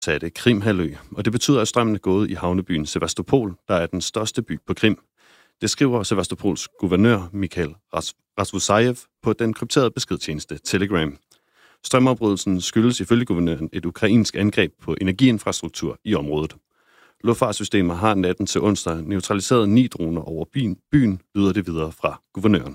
satte Krimhalvø, og det betyder, at strømmen er gået i havnebyen Sevastopol, der er den største by på Krim. Det skriver Sevastopols guvernør Mikhail Rasmusayev på den krypterede beskedtjeneste Telegram. Strømafbrydelsen skyldes ifølge guvernøren et ukrainsk angreb på energiinfrastruktur i området. Luftfartssystemer har natten til onsdag neutraliseret 9 droner over byen, lyder det videre fra guvernøren.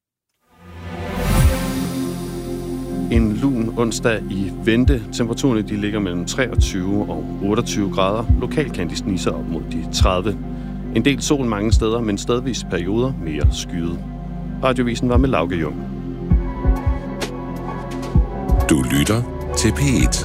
En lun onsdag i vente. Temperaturerne de ligger mellem 23 og 28 grader. Lokalt kan de snige sig op mod de 30. En del sol mange steder, men stedvis perioder mere skyet. Radiovisen var med Lauke Jung. Du lytter til P1.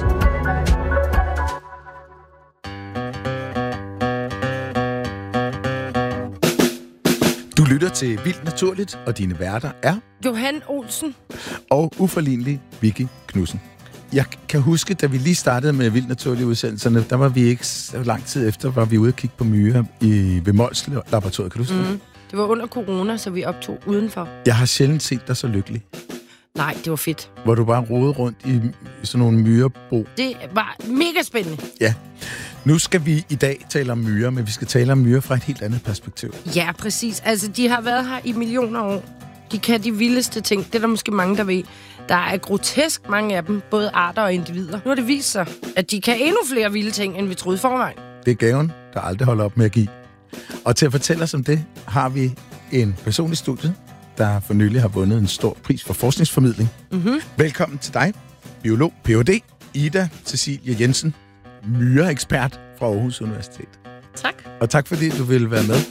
Du lytter til Vildt Naturligt, og dine værter er Johan Olsen og uforlignelig Vicky Knudsen. Jeg kan huske, da vi lige startede med Vildt Naturligt udsendelserne, der var vi ikke så lang tid efter, var vi ude og kigge på myrer ved Mols Laboratoriet. Kan du huske det? Det var under corona, så vi optog udenfor. Jeg har sjældent set dig så lykkelig. Nej, det var fedt. Hvor du bare rodede rundt i sådan nogle myrebo. Det var mega spændende. Ja. Nu skal vi i dag tale om myrer, men vi skal tale om myrer fra et helt andet perspektiv. Ja, præcis. Altså, de har været her i millioner år. De kan de vildeste ting. Det er der måske mange, der ved. Der er grotesk mange af dem, både arter og individer. Nu har det vist sig, at de kan endnu flere vilde ting, end vi troede i forvejen. Det er gaven, der aldrig holder op med at give. Og til at fortælle os om det, har vi en person i studiet, der for nylig har vundet en stor pris for forskningsformidling. Mm-hmm. Velkommen til dig, biolog, Ph.D. Ida Cecilie Jensen, myreekspert fra Aarhus Universitet. Tak. Og tak fordi du ville være med.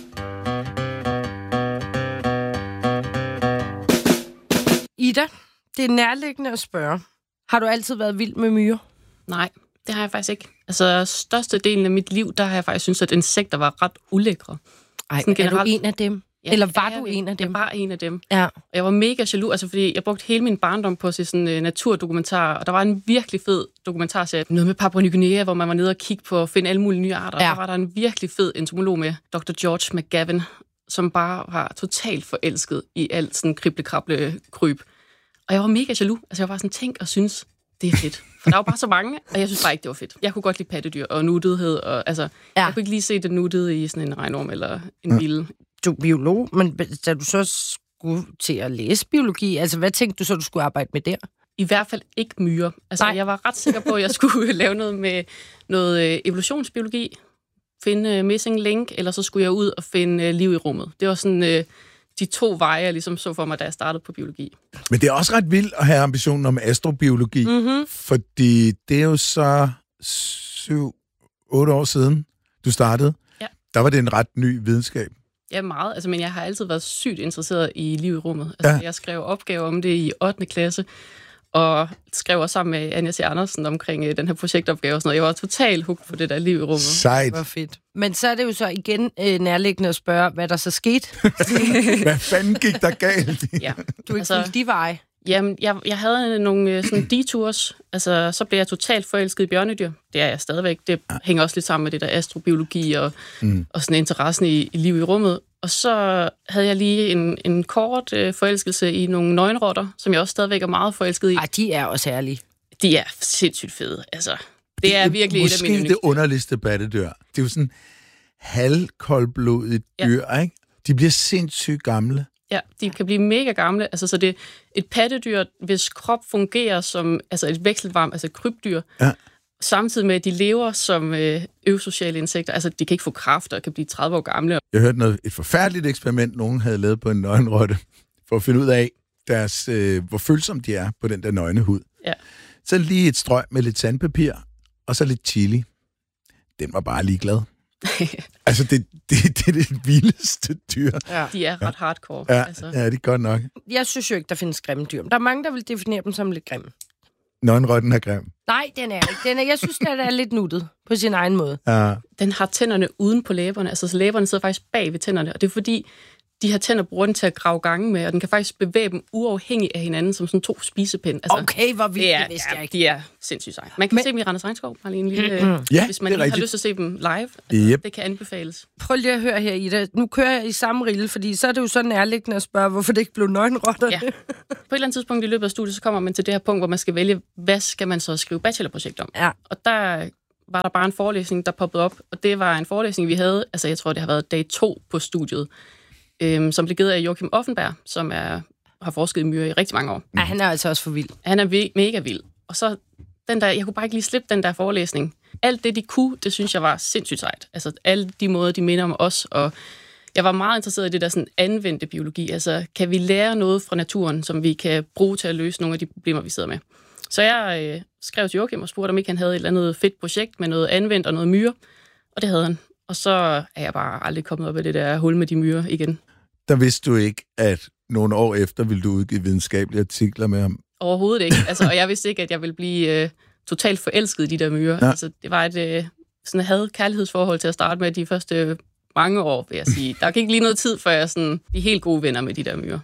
Ida, det er nærliggende at spørge. Har du altid været vild med myrer? Nej, det har jeg faktisk ikke. Altså, størstedelen af mit liv, der har jeg faktisk synes, at insekter var ret ulækre. Ej, er du en af dem? Ja, eller var du en af dem? Jeg var en af dem. Ja. Og jeg var mega jaloux, altså fordi jeg brugte hele min barndom på at se sådan naturdokumentar, og der var en virkelig fed dokumentarserie, noget med Papua Ny Guinea, hvor man var nede og kigge på at finde alle mulige nye arter. Ja. Og der var der en virkelig fed entomolog med, Dr. George McGavin, som bare var totalt forelsket i alt sådan krible-krable-kryb. Og jeg var mega jaloux. Altså jeg var sådan, tænk og synes, det er fedt. For der var bare så mange, og jeg synes bare ikke, det var fedt. Jeg kunne godt lide pattedyr og nuttethed, og altså, jeg kunne ikke lige se det nuttede i sådan en regnorm eller en bille. Du er biolog, men da du så skulle til at læse biologi, altså hvad tænkte du så, du skulle arbejde med der? I hvert fald ikke myrer. Altså, jeg var ret sikker på, at jeg skulle lave noget med noget evolutionsbiologi, finde missing link, eller så skulle jeg ud og finde liv i rummet. Det var sådan de to veje, jeg ligesom så for mig, da jeg startede på biologi. Men det er også ret vildt at have ambitionen om astrobiologi, fordi det er jo så 7-8 år siden, du startede. Ja. Der var det en ret ny videnskab. Ja, meget. Altså, men jeg har altid været sygt interesseret i liv i rummet. Altså, jeg skrev opgaver om det i 8. klasse, og skrev også sammen med Anja C. Andersen omkring den her projektopgave og sådan noget. Jeg var totalt hooked på det der liv i rummet. Sejt. Det var fedt. Men så er det jo så igen nærliggende at spørge, hvad der så skete. Hvad fanden gik der galt? Ja, du ikke fulgte de veje. Jamen, jeg havde nogle sådan detours. Altså, så blev jeg totalt forelsket i bjørnedyr. Det er jeg stadigvæk. Det hænger også lidt sammen med det der astrobiologi og sådan interessen i liv i rummet. Og så havde jeg lige en kort forelskelse i nogle nøgenrotter, som jeg også stadigvæk er meget forelsket i. Ej, de er også herlige. De er sindssygt fede, altså. Det er virkelig et af mine måske det underligste pattedyr. Det er jo sådan halvkoldblodigt dyr, ikke? De bliver sindssygt gamle. Ja, de kan blive mega gamle. Altså, så det er et pattedyr, hvis krop fungerer som altså et vekselvarmt, altså krybdyr, samtidig med, at de lever som øvsociale insekter. Altså, de kan ikke få kræft og kan blive 30 år gamle. Jeg hørte et forfærdeligt eksperiment, nogen havde lavet på en nøgenrotte, for at finde ud af, hvor følsomme de er på den der nøgne hud. Ja. Så lige et strøg med lidt sandpapir, og så lidt chili. Den var bare ligeglad. Altså, det er det vildeste dyr. Ja. De er ret hardcore. Ja, altså. Ja, det er godt nok. Jeg synes jo ikke, der findes grimme dyr. Der er mange, der vil definere dem som lidt grimme. Nøgenrotten er grim. Nej, den er ikke. Jeg synes, den er lidt nuttet på sin egen måde. Ja. Den har tænderne uden på læberne. Altså, så læberne sidder faktisk bag ved tænderne. Og det er fordi, de her tænder bruger den til at grave gange med, og den kan faktisk bevæge dem uafhængigt af hinanden, som sådan 2 spisepind. Altså, okay, hvor vildt, det vidste jeg ikke. De er sindssygt seje. Man kan se dem i Randers Regnskov, bare lige en lille, hvis man lige har lyst til at se dem live. Altså, det kan anbefales. Prøv lige at høre her, Ida. Nu kører jeg i samme rille, fordi så er det jo så nærliggende at spørge, hvorfor det ikke blev nøgenrotter. Ja. På et eller andet tidspunkt i løbet af studiet, så kommer man til det her punkt, hvor man skal vælge, hvad skal man så skrive bachelorprojekt om. Ja. Og der var der bare en forelæsning, der poppede op, og det var en forelæsning, vi havde, altså jeg tror, det har været dag 2 på studiet, som blev givet af Joachim Offenberg, som har forsket i myrer i rigtig mange år. Ja, han er altså også for vild. Han er mega vild. Og så jeg kunne bare ikke lige slippe den der forelæsning. Alt det, de kunne, det synes jeg var sindssygt sejt. Altså alle de måder, de minder om os, og jeg var meget interesseret i det der sådan anvendte biologi. Altså, kan vi lære noget fra naturen, som vi kan bruge til at løse nogle af de problemer, vi sidder med? Så jeg skrev til Joachim og spurgte, om ikke han havde et eller andet fedt projekt med noget anvendt og noget myre. Og det havde han. Og så er jeg bare aldrig kommet op af det der hul med de myrer igen. Der vidste du ikke, at nogle år efter ville du udgive videnskabelige artikler med ham? Overhovedet ikke. Altså, og jeg vidste ikke, at jeg ville blive totalt forelsket i de der myrer. Ja. Altså, det var et sådan et kærlighedsforhold til at starte med de første mange år, vil jeg sige. Der gik lige noget tid, før jeg sådan de helt gode venner med de der myrer.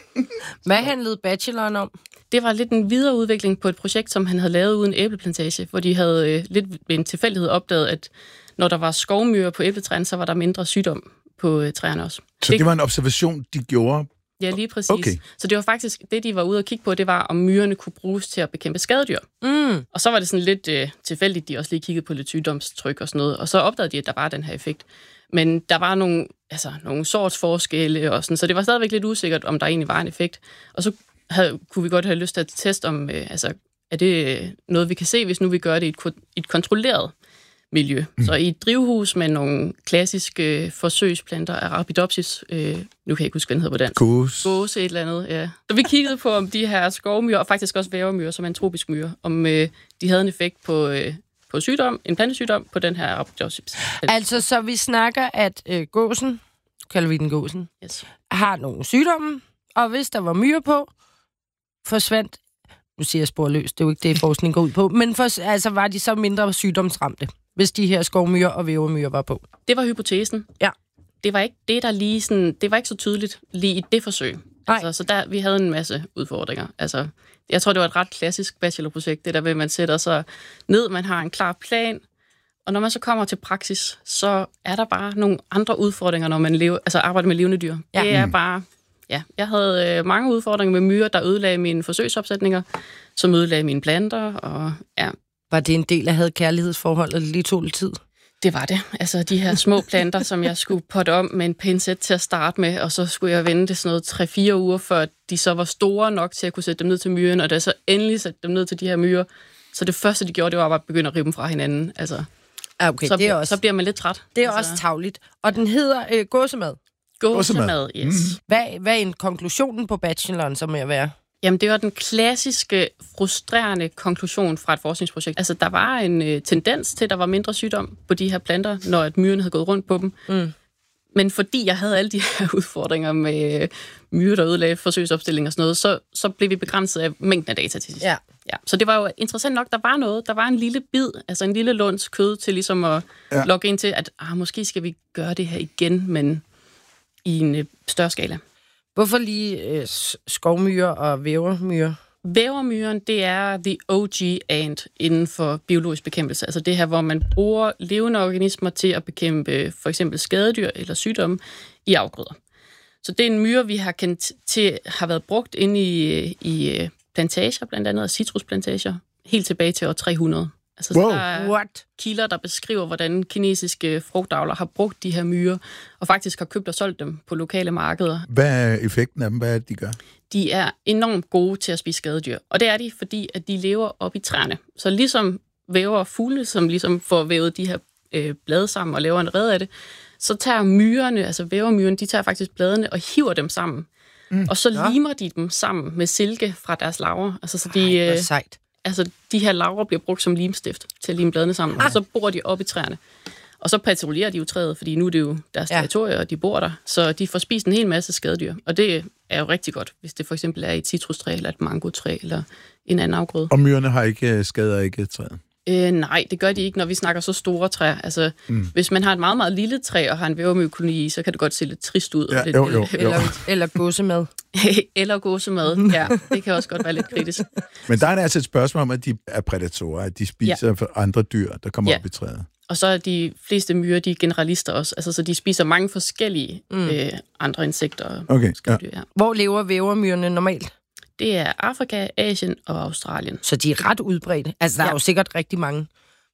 Hvad handlede bacheloren om? Det var lidt en videreudvikling på et projekt, som han havde lavet uden æbleplantage, hvor de havde lidt ved en tilfældighed opdaget, at når der var skovmyrer på æbletræerne, så var der mindre sygdom på træerne også. Så det var en observation, de gjorde? Ja, lige præcis. Okay. Så det var faktisk det, de var ude at kigge på, det var, om myrerne kunne bruges til at bekæmpe skadedyr. Og så var det sådan lidt tilfældigt, de også lige kiggede på lidt sygdomstryk og sådan noget, og så opdagede de, at der var den her effekt. Men der var nogle sortsforskelle og sådan, så det var stadigvæk lidt usikkert, om der egentlig var en effekt. Og så kunne vi godt have lyst til at teste om, er det noget, vi kan se, hvis nu vi gør det i et kontrolleret miljø. Så i et drivhus med nogle klassiske forsøgsplanter af Arabidopsis, nu kan jeg ikke huske, hvad den hedder på dansk. Gåse et eller andet, ja. Så vi kiggede på, om de her skovmyrer, og faktisk også vævermyrer, som er en tropisk myre, om de havde en effekt på sygdom, en plantesygdom, på den her Arabidopsis. Altså, så vi snakker, at gåsen, kalder vi den gåsen, yes, har nogle sygdomme, og hvis der var myrer på, forsvandt, nu siger jeg sporløst, det er jo ikke det, forskning går ud på, men var de så mindre sygdomsramte, hvis de her skovmyrer og vævermyrer var på? Det var hypotesen. Ja. Det var ikke det, der lige sådan, det var ikke så tydeligt lige i det forsøg. Altså, så der, vi havde en masse udfordringer. Altså, jeg tror, det var et ret klassisk bachelorprojekt, det der ved, at man sætter sig ned, man har en klar plan, og når man så kommer til praksis, så er der bare nogle andre udfordringer, når man arbejder med levende dyr. Ja. Det er bare... Ja, jeg havde mange udfordringer med myrer, der ødelagde mine forsøgsopsætninger, som ødelagde mine planter, og ja. Var det en del af havde kærlighedsforholdet, eller lige tog lidt tid? Det var det. Altså de her små planter, som jeg skulle potte om med en pincet til at starte med, og så skulle jeg vente sådan noget 3-4 uger, før de så var store nok til at kunne sætte dem ned til myren, og da jeg så endelig satte dem ned til de her myrer, så det første, de gjorde, det var bare at begynde at rive dem fra hinanden. Altså, okay, så bliver man lidt træt. Det er også tarveligt. Og den hedder gåsemad. Gåsemad, yes. Hvad er en konklusionen på bacheloren, som må være? Jamen, det var den klassiske, frustrerende konklusion fra et forskningsprojekt. Altså, der var en tendens til, at der var mindre sygdom på de her planter, når myrerne havde gået rundt på dem. Men fordi jeg havde alle de her udfordringer med myrer, der ødelagde forsøgsopstilling og sådan noget, så blev vi begrænset af mængden af data til sidst. Ja. Så det var jo interessant nok, der var noget. Der var en lille bid, altså en lille lunds kød til ligesom at logge ind til, at måske skal vi gøre det her igen, men i en større skala. Hvorfor lige skovmyrer og vævermyrer? Vævermyren, det er the OG ant inden for biologisk bekæmpelse. Altså det her, hvor man bruger levende organismer til at bekæmpe for eksempel skadedyr eller sygdomme i afgrøder. Så det er en myre, vi har kendt til, har været brugt inde i plantager, blandt andet citrusplantager, helt tilbage til år 300. Altså, der er kilder, der beskriver, hvordan kinesiske frugtavlere har brugt de her myrer, og faktisk har købt og solgt dem på lokale markeder. Hvad er effekten af dem? Hvad er det, de gør? De er enormt gode til at spise skadedyr, og det er de, fordi at de lever op i træerne. Så ligesom væver fugle, som ligesom får vævet de her blade sammen og laver en rede af det, så tager myrerne, altså vævermyrerne, de tager faktisk bladene og hiver dem sammen. Og så limer de dem sammen med silke fra deres larver. Altså, så de, sejt. Altså, de her larver bliver brugt som limstift til at lime bladene sammen, og så bor de op i træerne. Og så patruljerer de jo træet, fordi nu er det jo deres territorie, og de bor der. Så de får spist en hel masse skadedyr, og det er jo rigtig godt, hvis det for eksempel er et citrustræ, eller et mangotræ, eller en anden afgrøde. Og myrerne skader ikke træet? Nej, det gør de ikke, når vi snakker så store træer. Altså, hvis man har et meget, meget lille træ og har en vævermykoloni i, så kan det godt se lidt trist ud. Ja, lidt, jo. Eller gåsemad. Eller gåsemad, ja. Det kan også godt være lidt kritisk. Men der er altså et spørgsmål om, at de er prædatorer, at de spiser andre dyr, der kommer op i træet. Og så er de fleste myrer, de er generalister også. Altså, så de spiser mange forskellige andre insekter. Okay, Hvor lever vævermyrerne normalt? Det er Afrika, Asien og Australien. Så de er ret udbredte. Altså, der er jo sikkert rigtig mange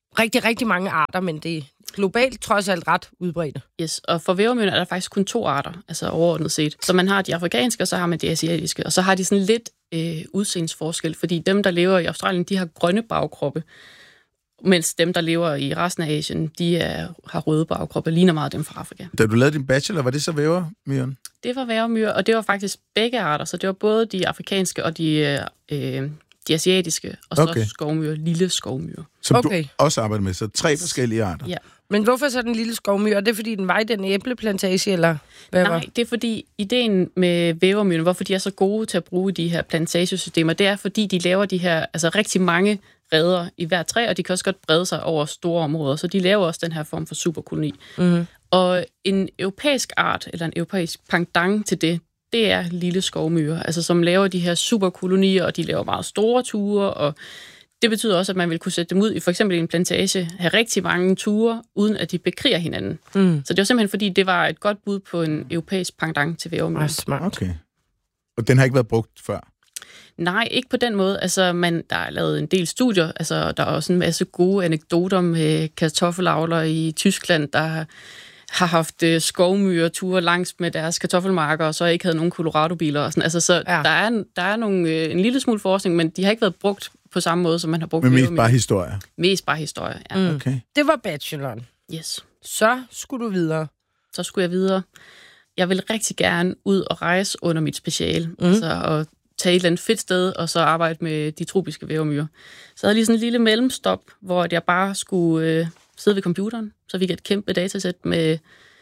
rigtig, rigtig mange arter, men det er globalt trods alt ret udbredt. Yes, og for vævermyrerne er der faktisk kun 2 arter, altså overordnet set. Så man har de afrikanske, og så har man de asiatiske. Og så har de sådan lidt udseendsforskel, fordi dem, der lever i Australien, de har grønne bagkroppe, mens dem, der lever i resten af Asien, har røde bagkroppe, ligner meget dem fra Afrika. Da du lavede din bachelor, var det så vævermyren? Det var vævermyre, og det var faktisk begge arter, så det var både de afrikanske og de asiatiske, og så skovmyre, lille skovmyre. Som du også arbejder med, så 3 forskellige arter? Ja. Men hvorfor så den lille skovmyre? Er det, fordi den var i den æbleplantage, eller hvad? Nej, det er fordi ideen med vævermyrerne, hvorfor de er så gode til at bruge de her plantagesystemer, det er fordi, de laver de her, altså rigtig mange reder i hver træ, og de kan også godt brede sig over store områder, så de laver også den her form for superkoloni. Mm-hmm. Og en europæisk art, eller en europæisk pendant til det er lille skovmyre, altså som laver de her superkolonier, og de laver meget store ture, og det betyder også, at man vil kunne sætte dem ud i for eksempel en plantage, have rigtig mange ture, uden at de bekriger hinanden. Mm. Så det var simpelthen, fordi det var et godt bud på en europæisk pendant til vævermyre. Smart. Okay. Og den har ikke været brugt før? Nej, ikke på den måde. Altså, der er lavet en del studier. Altså, der er også en masse gode anekdoter med kartoffelavlere i Tyskland, der har haft skovmyreture langs med deres kartoffelmarker, og så ikke havde nogen Colorado-biler og sådan. Altså, så ja. der er en lille smule forskning, men de har ikke været brugt på samme måde, som man har brugt. Men mest bare historier? Mest bare historier, ja. Mm. Okay. Det var bacheloren. Yes. Så skulle du videre. Så skulle jeg videre. Jeg ville rigtig gerne ud og rejse under mit speciale. Altså, og tage et eller andet fedt sted, og så arbejde med de tropiske vævermyrer. Så jeg havde lige sådan en lille mellemstop, hvor jeg bare skulle sidde ved computeren. Så fik jeg et kæmpe datasæt med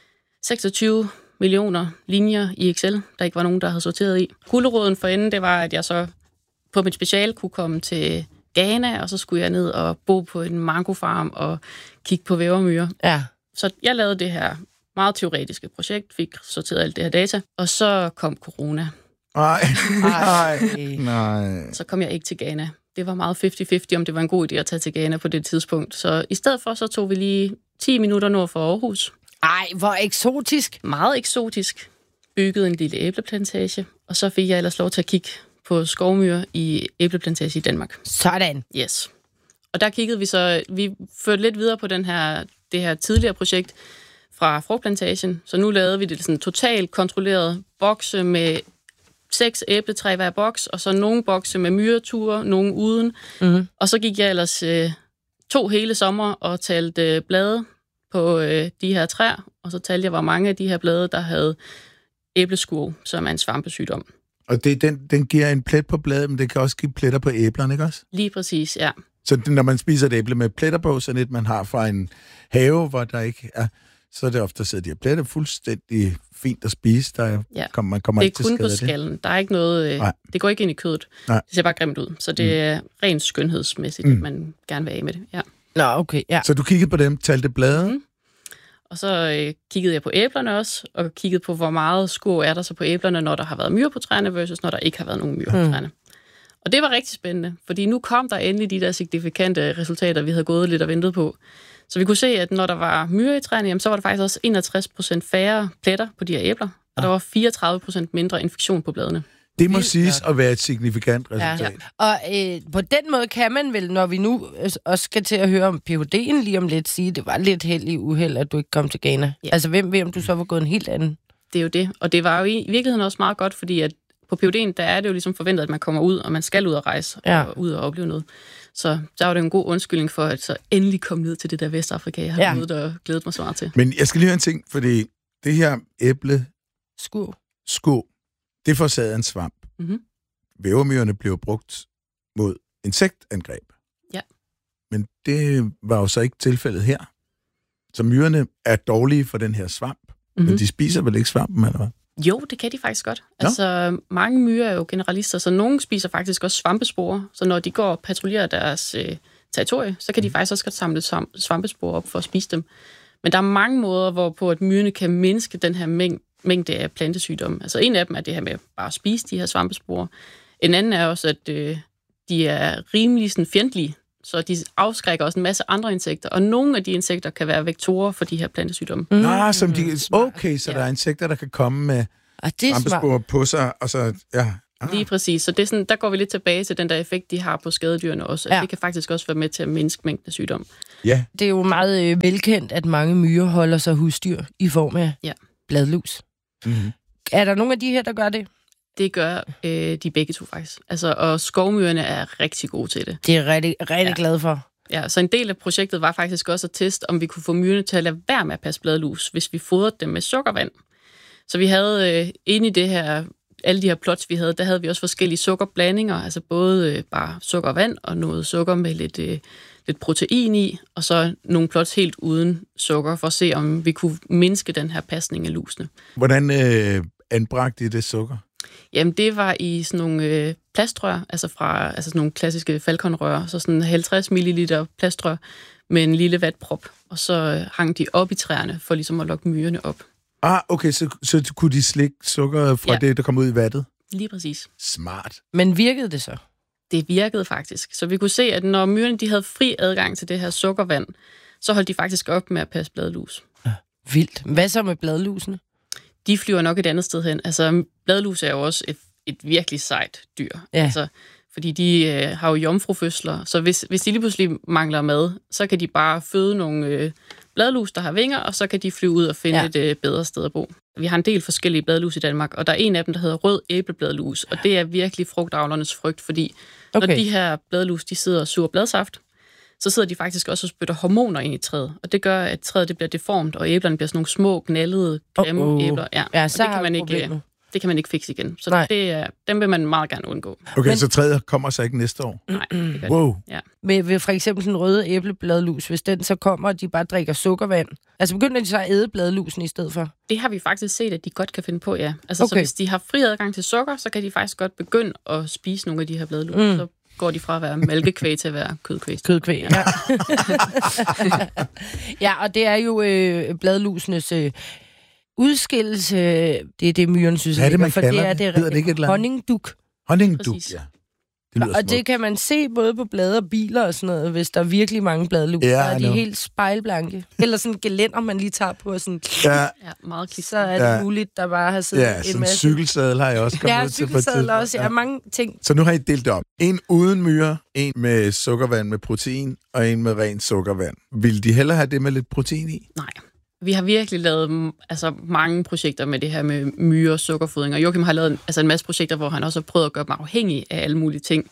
26 millioner linjer i Excel, der ikke var nogen, der havde sorteret i. Guleroden for enden, det var, at jeg så på mit speciale kunne komme til Ghana, og så skulle jeg ned og bo på en mangofarm og kigge på vævermyrer. Ja. Så jeg lavede det her meget teoretiske projekt, fik sorteret alt det her data, og så kom corona. Nej. Så kom jeg ikke til Ghana. Det var meget 50-50, om det var en god idé at tage til Ghana på det tidspunkt. Så i stedet for, så tog vi lige 10 minutter nord for Aarhus. Ej, hvor eksotisk. Meget eksotisk. Byggede en lille æbleplantage, og så fik jeg ellers lov til at kigge på skovmyrer i æbleplantage i Danmark. Sådan. Yes. Og der kiggede vi så, vi førte lidt videre på det her tidligere projekt fra frugtplantagen. Så nu lavede vi det sådan totalt kontrolleret bokse med 6 æbletræ i hver boks, og så nogle bokse med myreture, nogle uden. Mm-hmm. Og så gik jeg ellers 2 hele sommer og talte blade på de her træer, og så talte jeg, hvor mange af de her blade, der havde æbleskurv, som er en svampesygdom. Og den giver en plet på bladet, men det kan også give pletter på æblerne, ikke også? Lige præcis, ja. Så når man spiser et æble med pletter på, sådan et man har fra en have, hvor der ikke er, så er det ofte, at de her pletter fuldstændig fint at spise. Man kommer ikke til skade. Det er kun på skallen. Der er ikke noget, det går ikke ind i kødet. Nej. Det ser bare grimt ud. Så det er rent skønhedsmæssigt, at man gerne vil af med det. Ja. Nå, okay, ja. Så du kiggede på dem, talte blade? Mm. Og så kiggede jeg på æblerne også, og kiggede på, hvor meget skurv er der så på æblerne, når der har været myre på træerne, versus når der ikke har været nogen myre på træerne. Og det var rigtig spændende, fordi nu kom der endelig de der signifikante resultater, vi havde gået lidt og ventet på. Så vi kunne se, at når der var myre i træerne, jamen, så var der faktisk også 61% færre pletter på de her æbler, og der var 34% mindre infektion på bladene. Det må siges at være et signifikant resultat. Ja. Og på den måde kan man vel, når vi nu også skal til at høre om PhD'en lige om lidt, sige, det var lidt held i uheld, at du ikke kom til Ghana. Ja. Altså, hvem ved, om du så var gået en helt anden? Det er jo det, og det var jo i virkeligheden også meget godt, fordi at på PhD'en, der er det jo ligesom forventet, at man kommer ud, og man skal ud og rejse, og ud og opleve noget. Så der var det en god undskyldning for, at så endelig kom ned til det der Vestafrika, jeg har mødt og glædet mig så meget til. Men jeg skal lige høre en ting, fordi det her æble... Skurv. Det forårsagede en svamp. Mm-hmm. Vævermyrerne blev brugt mod insektangreb. Ja. Men det var jo så ikke tilfældet her. Så myrerne er dårlige for den her svamp, men de spiser vel ikke svampen, eller hvad? Jo, det kan de faktisk godt. Ja. Altså, mange myrer er jo generalister, så nogle spiser faktisk også svampesporer. Så når de går og patruljerer deres territorie, så kan de faktisk også godt samle svampesporer op for at spise dem. Men der er mange måder, hvorpå at myrerne kan mindske den her mængde af plantesygdomme. Altså en af dem er det her med bare at spise de her svampesporer. En anden er også, at de er rimelig sådan fjendtlige, så de afskrækker også en masse andre insekter. Og nogle af de insekter kan være vektorer for de her plantesygdomme. Så der er insekter, der kan komme med svampesporer på sig, og så, Lige præcis. Så det er sådan, der går vi lidt tilbage til den der effekt, de har på skadedyrene også. Det kan faktisk også være med til at mindske mængden af sygdom. Ja. Det er jo meget velkendt, at mange myrer holder sig husdyr i form af bladlus. Mm-hmm. Er der nogen af de her, der gør det? Det gør de begge to faktisk. Altså, og skovmyrerne er rigtig gode til det. Det er rigtig glad for. Ja, så en del af projektet var faktisk også at teste, om vi kunne få myrerne til at lade være med at passe bladlus, hvis vi fodrede dem med sukkervand. Så vi havde inde i det her, alle de her plots, vi havde, der havde vi også forskellige sukkerblandinger, altså både bare sukker og vand, og noget sukker med lidt protein i, og så nogle plots helt uden sukker, for at se, om vi kunne mindske den her pasning af lusene. Hvordan anbragte I det sukker? Jamen, det var i sådan nogle plastrør, altså sådan nogle klassiske falconrør, så sådan 50 ml plastrør med en lille vatprop, og så hang de op i træerne for ligesom at lokke myrerne op. Okay, så kunne de slikke sukker fra det, der kom ud i vattet? Lige præcis. Smart. Men virkede det så? Det virkede faktisk. Så vi kunne se, at når myrerne de havde fri adgang til det her sukkervand, så holdt de faktisk op med at passe bladlus. Vildt. Hvad så med bladlusene? De flyver nok et andet sted hen. Altså, bladlus er jo også et virkelig sejt dyr. Ja. Altså, fordi de har jo jomfrufødsler, så hvis de lige pludselig mangler mad, så kan de bare føde nogle bladlus, der har vinger, og så kan de flyve ud og finde et bedre sted at bo. Vi har en del forskellige bladlus i Danmark, og der er en af dem, der hedder rød æblebladlus, og det er virkelig frugtavlernes frygt, fordi når de her bladlus, de sidder og suger bladsaft, så sidder de faktisk også og spytter hormoner ind i træet, og det gør, at træet det bliver deformt, og æblerne bliver sådan nogle små, knaldede, grimme æbler. Ja, så det kan man ikke fikse igen. Så dem vil man meget gerne undgå. Okay, så træet kommer så ikke næste år? Nej, det gør wow. Ja. Med for eksempel den røde æblebladlus, hvis den så kommer, og de bare drikker sukkervand. Altså begynder de så at æde bladlusen i stedet for? Det har vi faktisk set, at de godt kan finde på, ja. Altså, så hvis de har fri adgang til sukker, så kan de faktisk godt begynde at spise nogle af de her bladlus. Så går de fra at være malkekvæg til at være kødkvæg. Kødkvæg, ja. Ja, og det er jo bladlusenes udskillelse, det er det, myren synes. Hvad er det, man kalder det? Hedder det ikke et honningduk? Honningduk, ja. Og det kan man se både på blade og biler og sådan noget, hvis der er virkelig mange bladlus. Så er de helt spejlblanke. Eller sådan gelænder, man lige tager på. Sådan, meget klist. Så er det muligt, der bare har siddet en masse. Ja, sådan cykelsadel har jeg også kommet ud til. Ja, cykelsadel også. Ja, mange ting. Så nu har I delt det op. En uden myre, en med sukkervand med protein, og en med rent sukkervand. Vil de hellere have det med lidt protein i? Nej. Vi har virkelig lavet mange projekter med det her med myre og sukkerfodring, og Joachim har lavet en masse projekter, hvor han også har prøvet at gøre mig afhængig af alle mulige ting.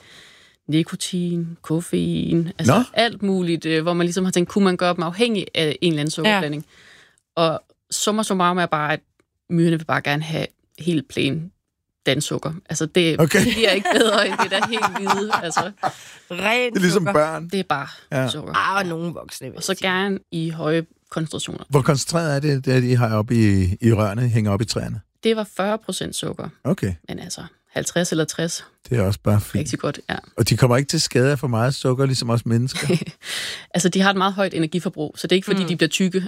Nikotin, koffein, alt muligt, hvor man ligesom har tænkt, kunne man gøre dem afhængig af en eller anden sukkerblanding. Og summa summarum er bare, at myrerne vil bare gerne have helt plain dansukker. Altså, det bliver ikke bedre end det der helt hvide. Altså, ren det er ligesom sukker. Børn. Det er bare sukker. Og nogle voksne. Og så gerne i høje koncentrationer. Hvor koncentreret er det, der de har oppe i rørene, hænger op i træerne? Det var 40% sukker. Okay. Men altså, 50 eller 60. Det er også bare fint. Rigtig godt, ja. Og de kommer ikke til skade af for meget sukker, ligesom os mennesker? Altså, de har et meget højt energiforbrug, så det er ikke, fordi de bliver tykke,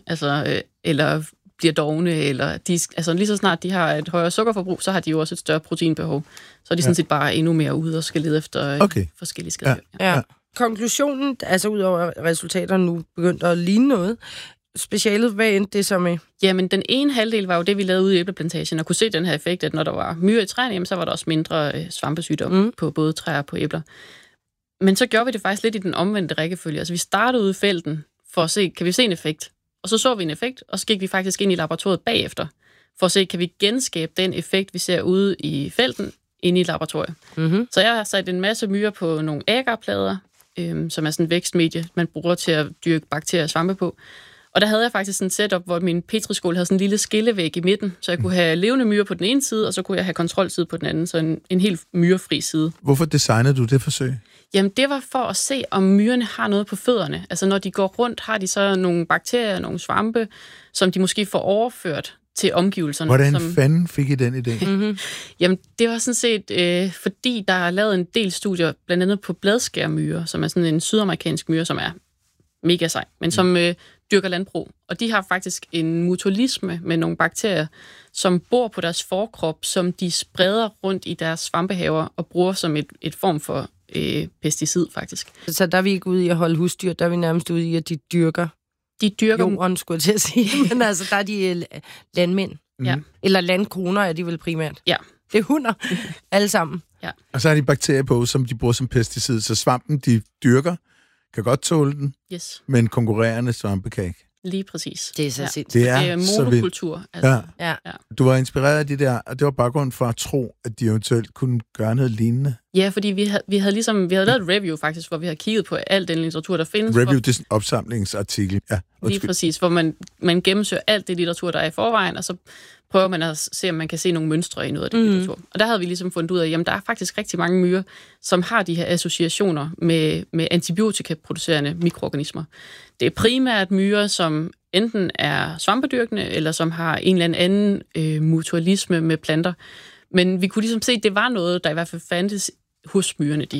eller bliver dovne, eller lige så snart de har et højere sukkerforbrug, så har de jo også et større proteinbehov. Så er de sådan set bare endnu mere ude og skal lede efter forskellige skader. Ja. Konklusionen, altså udover resultaterne nu begyndt at ligne noget, specialet, hvad endte det så med? Jamen, den ene halvdel var jo det, vi lavede ude i æbleplantagen, og kunne se den her effekt, at når der var myrer i træerne, jamen, så var der også mindre svampesygdom på både træer og på æbler. Men så gjorde vi det faktisk lidt i den omvendte rækkefølge. Altså, vi startede ude i felten for at se, kan vi se en effekt? Og så vi en effekt, og så gik vi faktisk ind i laboratoriet bagefter, for at se, kan vi genskabe den effekt, vi ser ude i felten, inde i laboratoriet. Mm-hmm. Så jeg har sat en masse myrer på nogle agarplader, som er sådan et vækstmedie, man bruger til at dyrke bakterier og svampe på. Og der havde jeg faktisk sådan et setup, hvor min petriskål havde sådan en lille skillevæg i midten, så jeg kunne have levende myrer på den ene side, og så kunne jeg have kontrolside på den anden, så en helt myrefri side. Hvorfor designede du det forsøg? Jamen, det var for at se, om myrerne har noget på fødderne. Altså, når de går rundt, har de så nogle bakterier, nogle svampe, som de måske får overført til omgivelserne. Hvordan fanden fik I den idé? Mm-hmm. Jamen, det var sådan set, fordi der er lavet en del studier, blandt andet på bladskærmyrer, som er sådan en sydamerikansk myre, som er mega sej, men som dyrker landbrug. Og de har faktisk en mutualisme med nogle bakterier, som bor på deres forkrop, som de spreder rundt i deres svampehaver og bruger som et form for pesticid, faktisk. Så der er vi ikke ude i at holde husdyr, der er vi nærmest ude i, at de dyrker jorden, skulle jeg til at sige. Men altså, der er de landmænd. Ja. Eller landkoner er de vel primært. Ja, Det er hunder. Alle sammen. Ja. Og så har de bakterier på, som de bruger som pesticid. Så svampen, de dyrker, kan godt tåle den, men konkurrerende svampe kan ikke. Lige præcis. Det er så sindssygt. Det er monokultur. Altså. Ja. Du var inspireret af de der, og det var baggrund for at tro, at de eventuelt kunne gøre noget lignende. Ja, fordi vi havde lavet et review faktisk, hvor vi har kigget på al den litteratur, der findes. Review, det er en opsamlingsartikel. Ja, lige præcis, hvor man gennemsøger alt det litteratur, der er i forvejen, og så prøver man at se, om man kan se nogle mønstre i noget af det litteratur. Og der havde vi ligesom fundet ud af, at der er faktisk rigtig mange myrer, som har de her associationer med antibiotikaproducerende mikroorganismer. Det er primært myrer, som enten er svampedyrkende, eller som har en eller anden mutualisme med planter. Men vi kunne ligesom se, at det var noget, der i hvert fald fandtes hos myrerne, de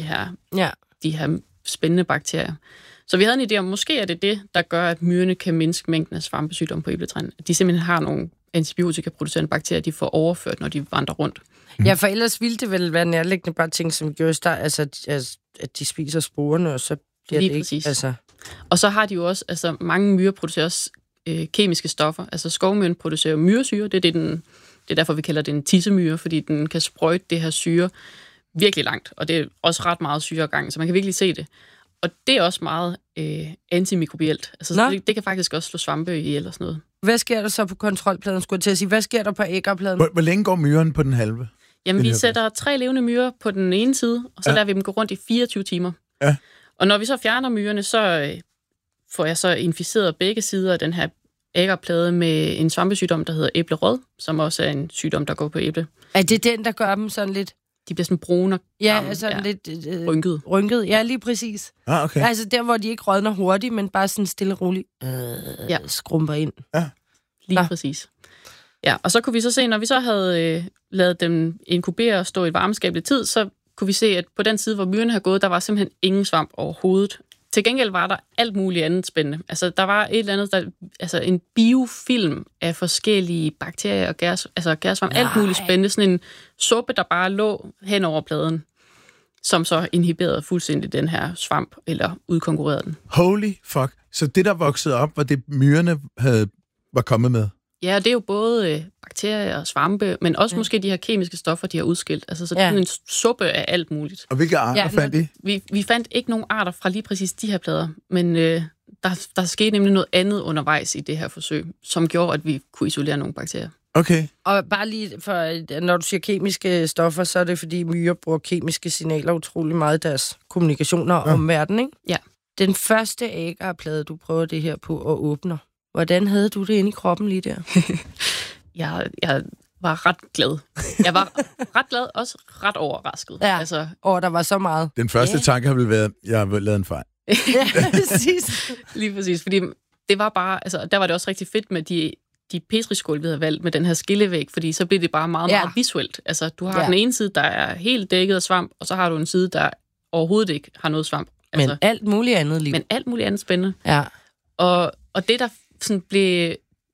her spændende bakterier. Så vi havde en idé om, måske er det, der gør, at myrerne kan mindske mængden af svampesygdomme på æbletræerne. De simpelthen har nogle antibiotikaproducerende bakterier, de får overført, når de vandrer rundt. Ja, for ellers ville det vel være nærliggende bare ting, som gjorde i start, altså at de spiser sporene, og så bliver lige det præcis. ikke. Altså. Og så har de jo også, mange myrer producerer også kemiske stoffer. Altså skovmyren producerer myresyre, det er derfor, vi kalder det en tissemyre, fordi den kan sprøjte det her syre virkelig langt, og det er også ret meget syregang, så man kan virkelig se det. Og det er også meget antimikrobielt. Altså, det kan faktisk også slå svampe ihjel og sådan noget. Hvad sker der så på kontrolpladen, skulle jeg til at sige? Hvad sker der på æggerpladen? Hvor længe går myren på den halve? Jamen, vi sætter 3 levende myrer på den ene side, og så lader vi dem gå rundt i 24 timer. Ja. Og når vi så fjerner myrerne, så får jeg så inficeret begge sider af den her æggerplade med en svampesygdom, der hedder æblerød, som også er en sygdom, der går på æble. Er det den, der gør dem sådan lidt... De bliver sådan brune og lidt rynket. Ja, lige præcis. Okay. Altså der, hvor de ikke rådner hurtigt, men bare sådan stille og roligt skrumper ind. Ja. Lige præcis. Ja, og så kunne vi så se, når vi så havde lavet dem inkubere og stå i et varmeskab lidt tid, så kunne vi se, at på den side, hvor myrerne havde gået, der var simpelthen ingen svamp overhovedet. Til gengæld var der alt muligt andet spændende. Altså, der var et eller andet, en biofilm af forskellige bakterier og gærsvamp. Alt muligt spændende. Sådan en suppe, der bare lå hen over pladen, som så inhiberede fuldstændig den her svamp, eller udkonkurrerede den. Holy fuck. Så det, der voksede op, var det myrerne var kommet med? Ja, det er jo både bakterier og svampe, men også måske de her kemiske stoffer, de har udskilt. Altså, så det er en suppe af alt muligt. Og hvilke arter fandt I? Vi fandt ikke nogen arter fra lige præcis de her plader, men der skete nemlig noget andet undervejs i det her forsøg, som gjorde, at vi kunne isolere nogle bakterier. Okay. Og bare lige, for når du siger kemiske stoffer, så er det, fordi myrer bruger kemiske signaler utrolig meget i deres kommunikationer om verden, ikke? Ja. Den første æggerplade, du prøver det her på og åbner. Hvordan havde du det inde i kroppen lige der? Jeg var ret glad. Jeg var ret glad, også ret overrasket. Ja, der var så meget. Den første tanke har vel været, jeg har lavet en fejl. Ja, præcis. Lige præcis, fordi det var bare, der var det også rigtig fedt med de petriskål, vi havde valgt med den her skillevæg, fordi så blev det bare meget, meget visuelt. Altså, du har den ene side, der er helt dækket af svamp, og så har du en side, der overhovedet ikke har noget svamp. Altså, men alt muligt andet liv. Men alt muligt andet spændende. Ja. Og det, der sådan blev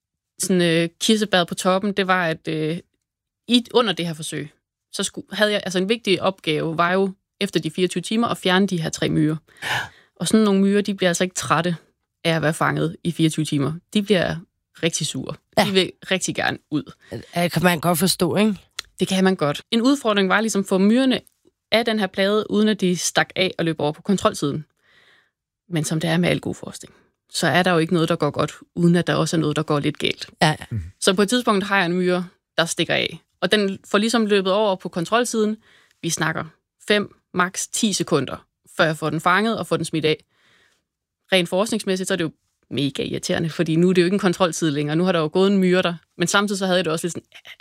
kirsebær på toppen, det var, at under det her forsøg, så havde jeg, en vigtig opgave var jo, efter de 24 timer, at fjerne de her 3 myrer. Og sådan nogle myrer, de bliver altså ikke trætte af at være fanget i 24 timer. De bliver rigtig sure. Ja. De vil rigtig gerne ud. Det kan man godt forstå, ikke? Det kan man godt. En udfordring var ligesom at få myrerne af den her plade, uden at de stak af og løb over på kontrolsiden. Men som det er med al god forskning, så er der jo ikke noget, der går godt, uden at der også er noget, der går lidt galt. Ja. Så på et tidspunkt har jeg en myre, der stikker af. Og den får ligesom løbet over på kontrolsiden. Vi snakker 5, maks 10 sekunder, før jeg får den fanget og får den smidt af. Rent forskningsmæssigt, så er det jo mega irriterende, fordi nu er det jo ikke en kontrolside længere. Nu har der jo gået en myre der. Men samtidig så havde jeg det også lidt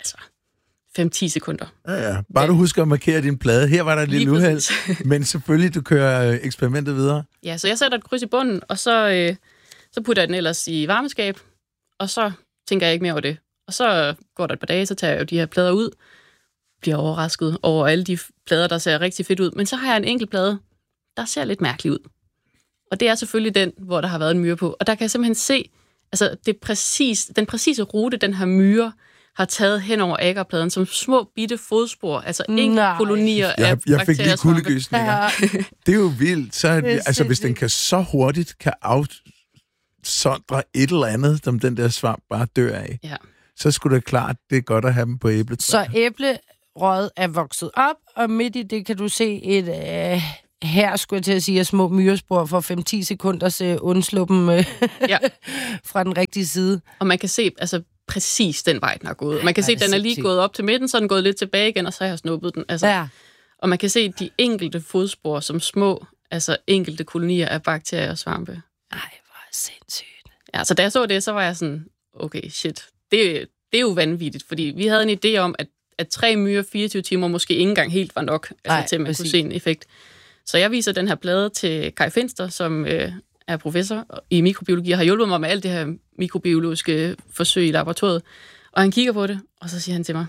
sådan, 5-10 sekunder. Ja. Bare du husker at markere din plade. Her var der et lille uheld, men selvfølgelig, du kører eksperimentet videre. Ja, så jeg sætter et kryds i bunden, og så putter jeg den ellers i varmeskab, og så tænker jeg ikke mere over det. Og så går der et par dage, så tager jeg jo de her plader ud, bliver overrasket over alle de plader, der ser rigtig fedt ud. Men så har jeg en enkelt plade, der ser lidt mærkelig ud. Og det er selvfølgelig den, hvor der har været en myre på. Og der kan jeg simpelthen se, den præcise rute, den her myre har taget hen over æggerpladen som små bitte fodspor, ikke kolonier af bakterier. Jeg fik lige kuldegysninger. Ja. Det er jo vildt. Så, hvis den kan så hurtigt kan afsondre et eller andet, som den der svamp bare dør af, så skulle det klart, det er godt at have dem på æbletræer. Så røget er vokset op, og midt i det kan du se et... her skulle jeg til at sige, at små myrespor for 5-10 sekunders undsluppen fra den rigtige side. Og man kan se altså præcis den vej, den har gået. Man kan se, at den er lige gået op til midten, så er den gået lidt tilbage igen, og så har jeg snuppet den. Altså, ja. Og man kan se de enkelte fodspor som små, altså enkelte kolonier af bakterier og svampe. Ej, hvor sindssygt. Ja, så da jeg så det, så var jeg sådan, okay, shit, det er jo vanvittigt, fordi vi havde en idé om, at 3 myrer 24 timer måske ikke engang helt var nok, til at man kunne se en effekt. Så jeg viser den her plade til Kai Finster, som er professor i mikrobiologi, og har hjulpet mig med alt det her mikrobiologiske forsøg i laboratoriet. Og han kigger på det, og så siger han til mig,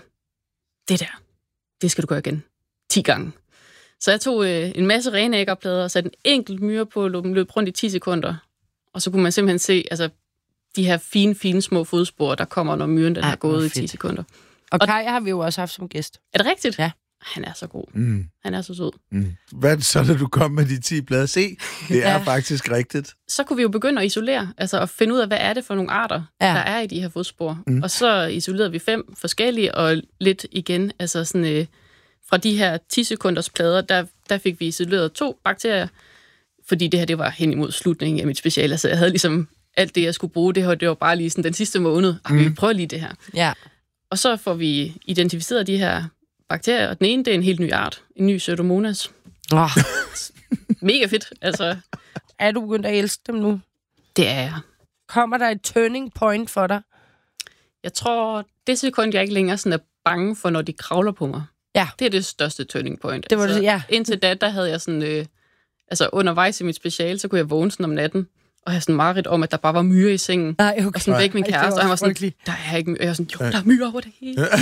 det skal du gøre igen. 10 gange. Så jeg tog en masse rene æggerplader og satte en enkelt myre på, løb rundt i 10 sekunder. Og så kunne man simpelthen se altså, de her fine små fodspor, der kommer, når myren den har gået i 10 sekunder. Og Kai har vi jo også haft som gæst. Er det rigtigt? Ja. Han er så god. Han er så sød. Hvad er det så, da du kom med de 10 plader? Se, det er faktisk rigtigt. Så kunne vi jo begynde at isolere, altså at finde ud af, hvad er det for nogle arter, der er i de her fodspor. Og så isolerede vi 5 forskellige, og lidt igen, altså sådan, fra de her 10 sekunders plader, der fik vi isoleret 2 bakterier, fordi det her, det var hen imod slutningen af mit speciale. Altså jeg havde ligesom alt det, jeg skulle bruge, det var bare lige sådan den sidste måned. Vi prøver lige det her. Ja. Og så får vi identificeret de her bakterier, og den ene, det er en helt ny art. En ny Pseudomonas. Mega fedt, altså. Er du begyndt at elske dem nu? Det er jeg. Kommer der et turning point for dig? Jeg tror, det sekund, jeg ikke længere sådan er bange for, når de kravler på mig. Ja. Det er det største turning point. Det var det, ja. Indtil da, der havde jeg sådan... altså undervejs i mit speciale, så kunne jeg vågne sådan om natten, og have sådan mareridt om, at der bare var myrer i sengen. Nej, okay. Og sådan væk min kæreste, og han var sådan, der er ikke myrer. Og jeg var sådan, jo, der er myrer over det hele. Du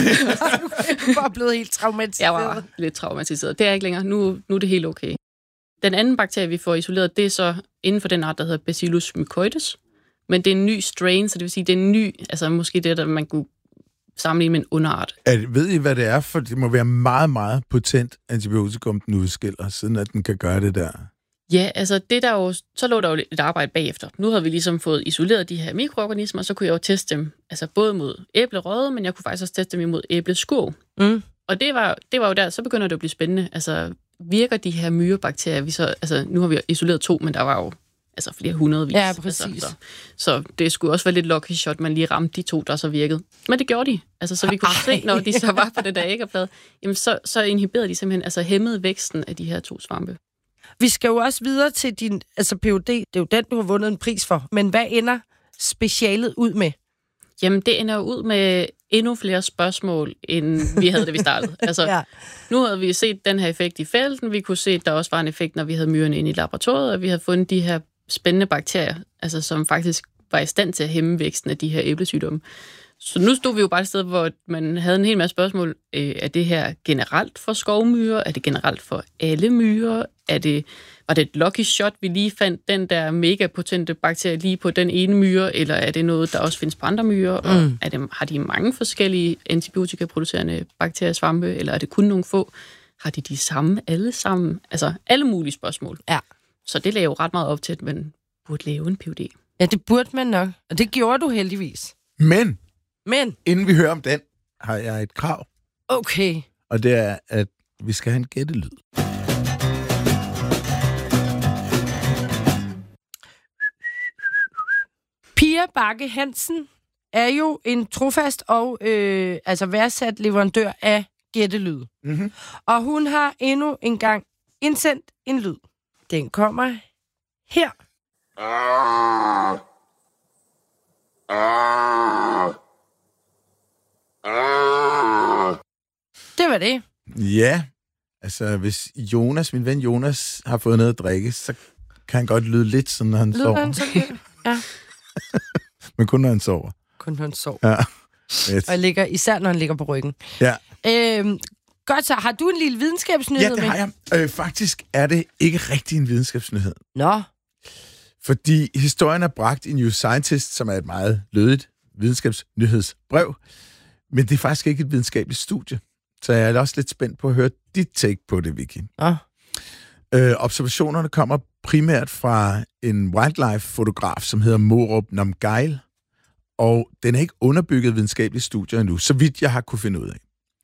er bare blevet helt traumatiseret. Jeg var lidt traumatiseret. Det er ikke længere. Nu er det helt okay. Den anden bakterie, vi får isoleret, det er så inden for den art, der hedder Bacillus mycoides. Men det er en ny strain, så det vil sige, det er en ny, altså måske det, der man kunne sammenligne med en underart. Ved I, hvad det er? For det må være meget, meget potent antibiotikum, den udskiller, siden at den kan gøre det der. Ja, altså det der jo, så lå der jo et arbejde bagefter. Nu havde vi ligesom fået isoleret de her mikroorganismer, så kunne jeg jo teste dem, altså både mod æblerøde, men jeg kunne faktisk også teste dem imod æbleskurv. Og det var jo der, så begynder det at blive spændende. Altså virker de her myrebakterier, altså nu har vi isoleret 2, men der var jo altså flere hundredvis. Ja, præcis. Altså, så det skulle også være lidt lucky shot, man lige ramte de 2, der så virkede. Men det gjorde de. Altså, så vi kunne se, når de så var på det der æggerplade, jamen så inhiberede de simpelthen, altså hæmmede væksten af de her 2 svampe. Vi skal jo også videre til din Ph.D. Det er jo den, du har vundet en pris for. Men hvad ender specialet ud med? Jamen, det ender jo ud med endnu flere spørgsmål, end vi havde, da vi startede. Altså, Nu havde vi set den her effekt i felten. Vi kunne se, at der også var en effekt, når vi havde myrerne inde i laboratoriet, og vi havde fundet de her spændende bakterier, altså, som faktisk var i stand til at hæmme væksten af de her æblesygdomme. Så nu stod vi jo bare et sted, hvor man havde en hel masse spørgsmål. Er det her generelt for skovmyrer? Er det generelt for alle myrer? Var det et lucky shot, vi lige fandt den der mega potente bakterie lige på den ene myre? Eller er det noget, der også findes på andre myrer? Og har de mange forskellige antibiotikaproducerende bakteriesvampe? Eller er det kun nogle få? Har de samme alle sammen? Altså alle mulige spørgsmål. Ja. Så det lagde jo ret meget op til, at man burde lave en Ph.D. Ja, det burde man nok. Og det gjorde du heldigvis. Men inden vi hører om den, har jeg et krav. Okay. Og det er, at vi skal have en gættelyd. Pia Bakke Hansen er jo en trofast og værdsat leverandør af gættelyd. Mm-hmm. Og hun har endnu en gang indsendt en lyd. Den kommer her. Det var det. Ja, altså hvis min ven Jonas har fået noget at drikke, så kan han godt lyde lidt sådan, når han sover. Han så ja. Men kun når han sover. Kun når han sover. Ja. Yes. Og især når han ligger på ryggen. Ja. Godt så, har du en lille videnskabsnyhed med? Ja, det har jeg. Faktisk er det ikke rigtig en videnskabsnyhed. Nå. Fordi historien er bragt i New Scientist, som er et meget lødigt videnskabsnyhedsbrev. Men det er faktisk ikke et videnskabeligt studie. Så jeg er også lidt spændt på at høre dit take på det, Vicky. Observationerne kommer primært fra en wildlife-fotograf, som hedder Morup Namgeil. Og den er ikke underbygget videnskabelige studier endnu, så vidt jeg har kunne finde ud af.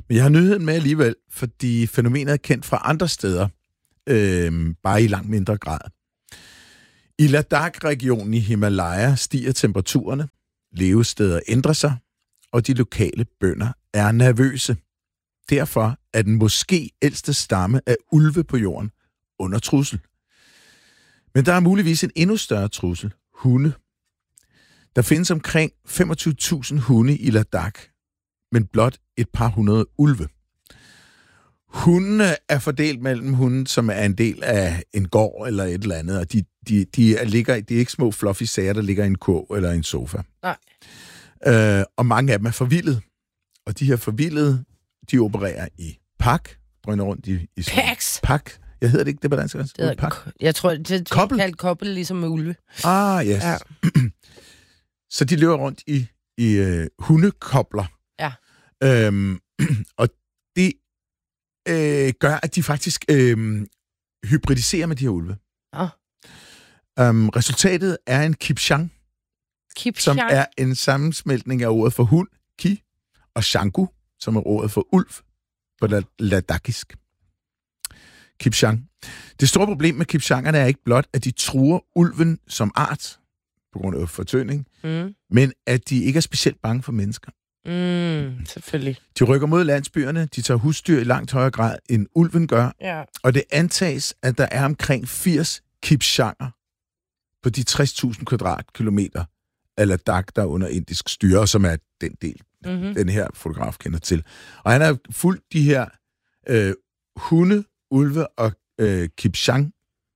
Men jeg har nyheden med alligevel, fordi fænomenet er kendt fra andre steder, bare i langt mindre grad. I Ladakh-regionen i Himalaya stiger temperaturerne, levesteder ændrer sig, og de lokale bønder er nervøse. Derfor er den måske ældste stamme af ulve på jorden under trussel. Men der er muligvis en endnu større trussel, hunde. Der findes omkring 25.000 hunde i Ladakh, men blot et par hundrede ulve. Hundene er fordelt mellem hunde, som er en del af en gård eller et eller andet, og de er ikke små fluffy sager, der ligger i en kurv eller en sofa. Nej. Og mange af dem er forvildet. Og de her forvildede, de opererer i pak, drøner rundt i Packs. Pak. Jeg hedder det ikke det på dansk? Jeg tror, det er kaldt kobbel, ligesom med ulve. Ah, yes. Ja. Så de løber rundt i hundekobler. Ja. Og det gør, at de faktisk hybridiserer med de her ulve. Ja. Resultatet er en kipchang, som er en sammensmeltning af ordet for hund, ki, og shangu, som er ordet for ulv på ladakhisk. Kipchang. Det store problem med kipchangerne er ikke blot, at de truer ulven som art, på grund af fortøning, men at de ikke er specielt bange for mennesker. Selvfølgelig. De rykker mod landsbyerne, de tager husdyr i langt højere grad, end ulven gør, og det antages, at der er omkring 80 kipchanger på de 60.000 kvadratkilometer af Ladakh, der er under indisk styre, som er den del, den her fotograf kender til. Og han har fulgt de her hunde, ulve og kipchang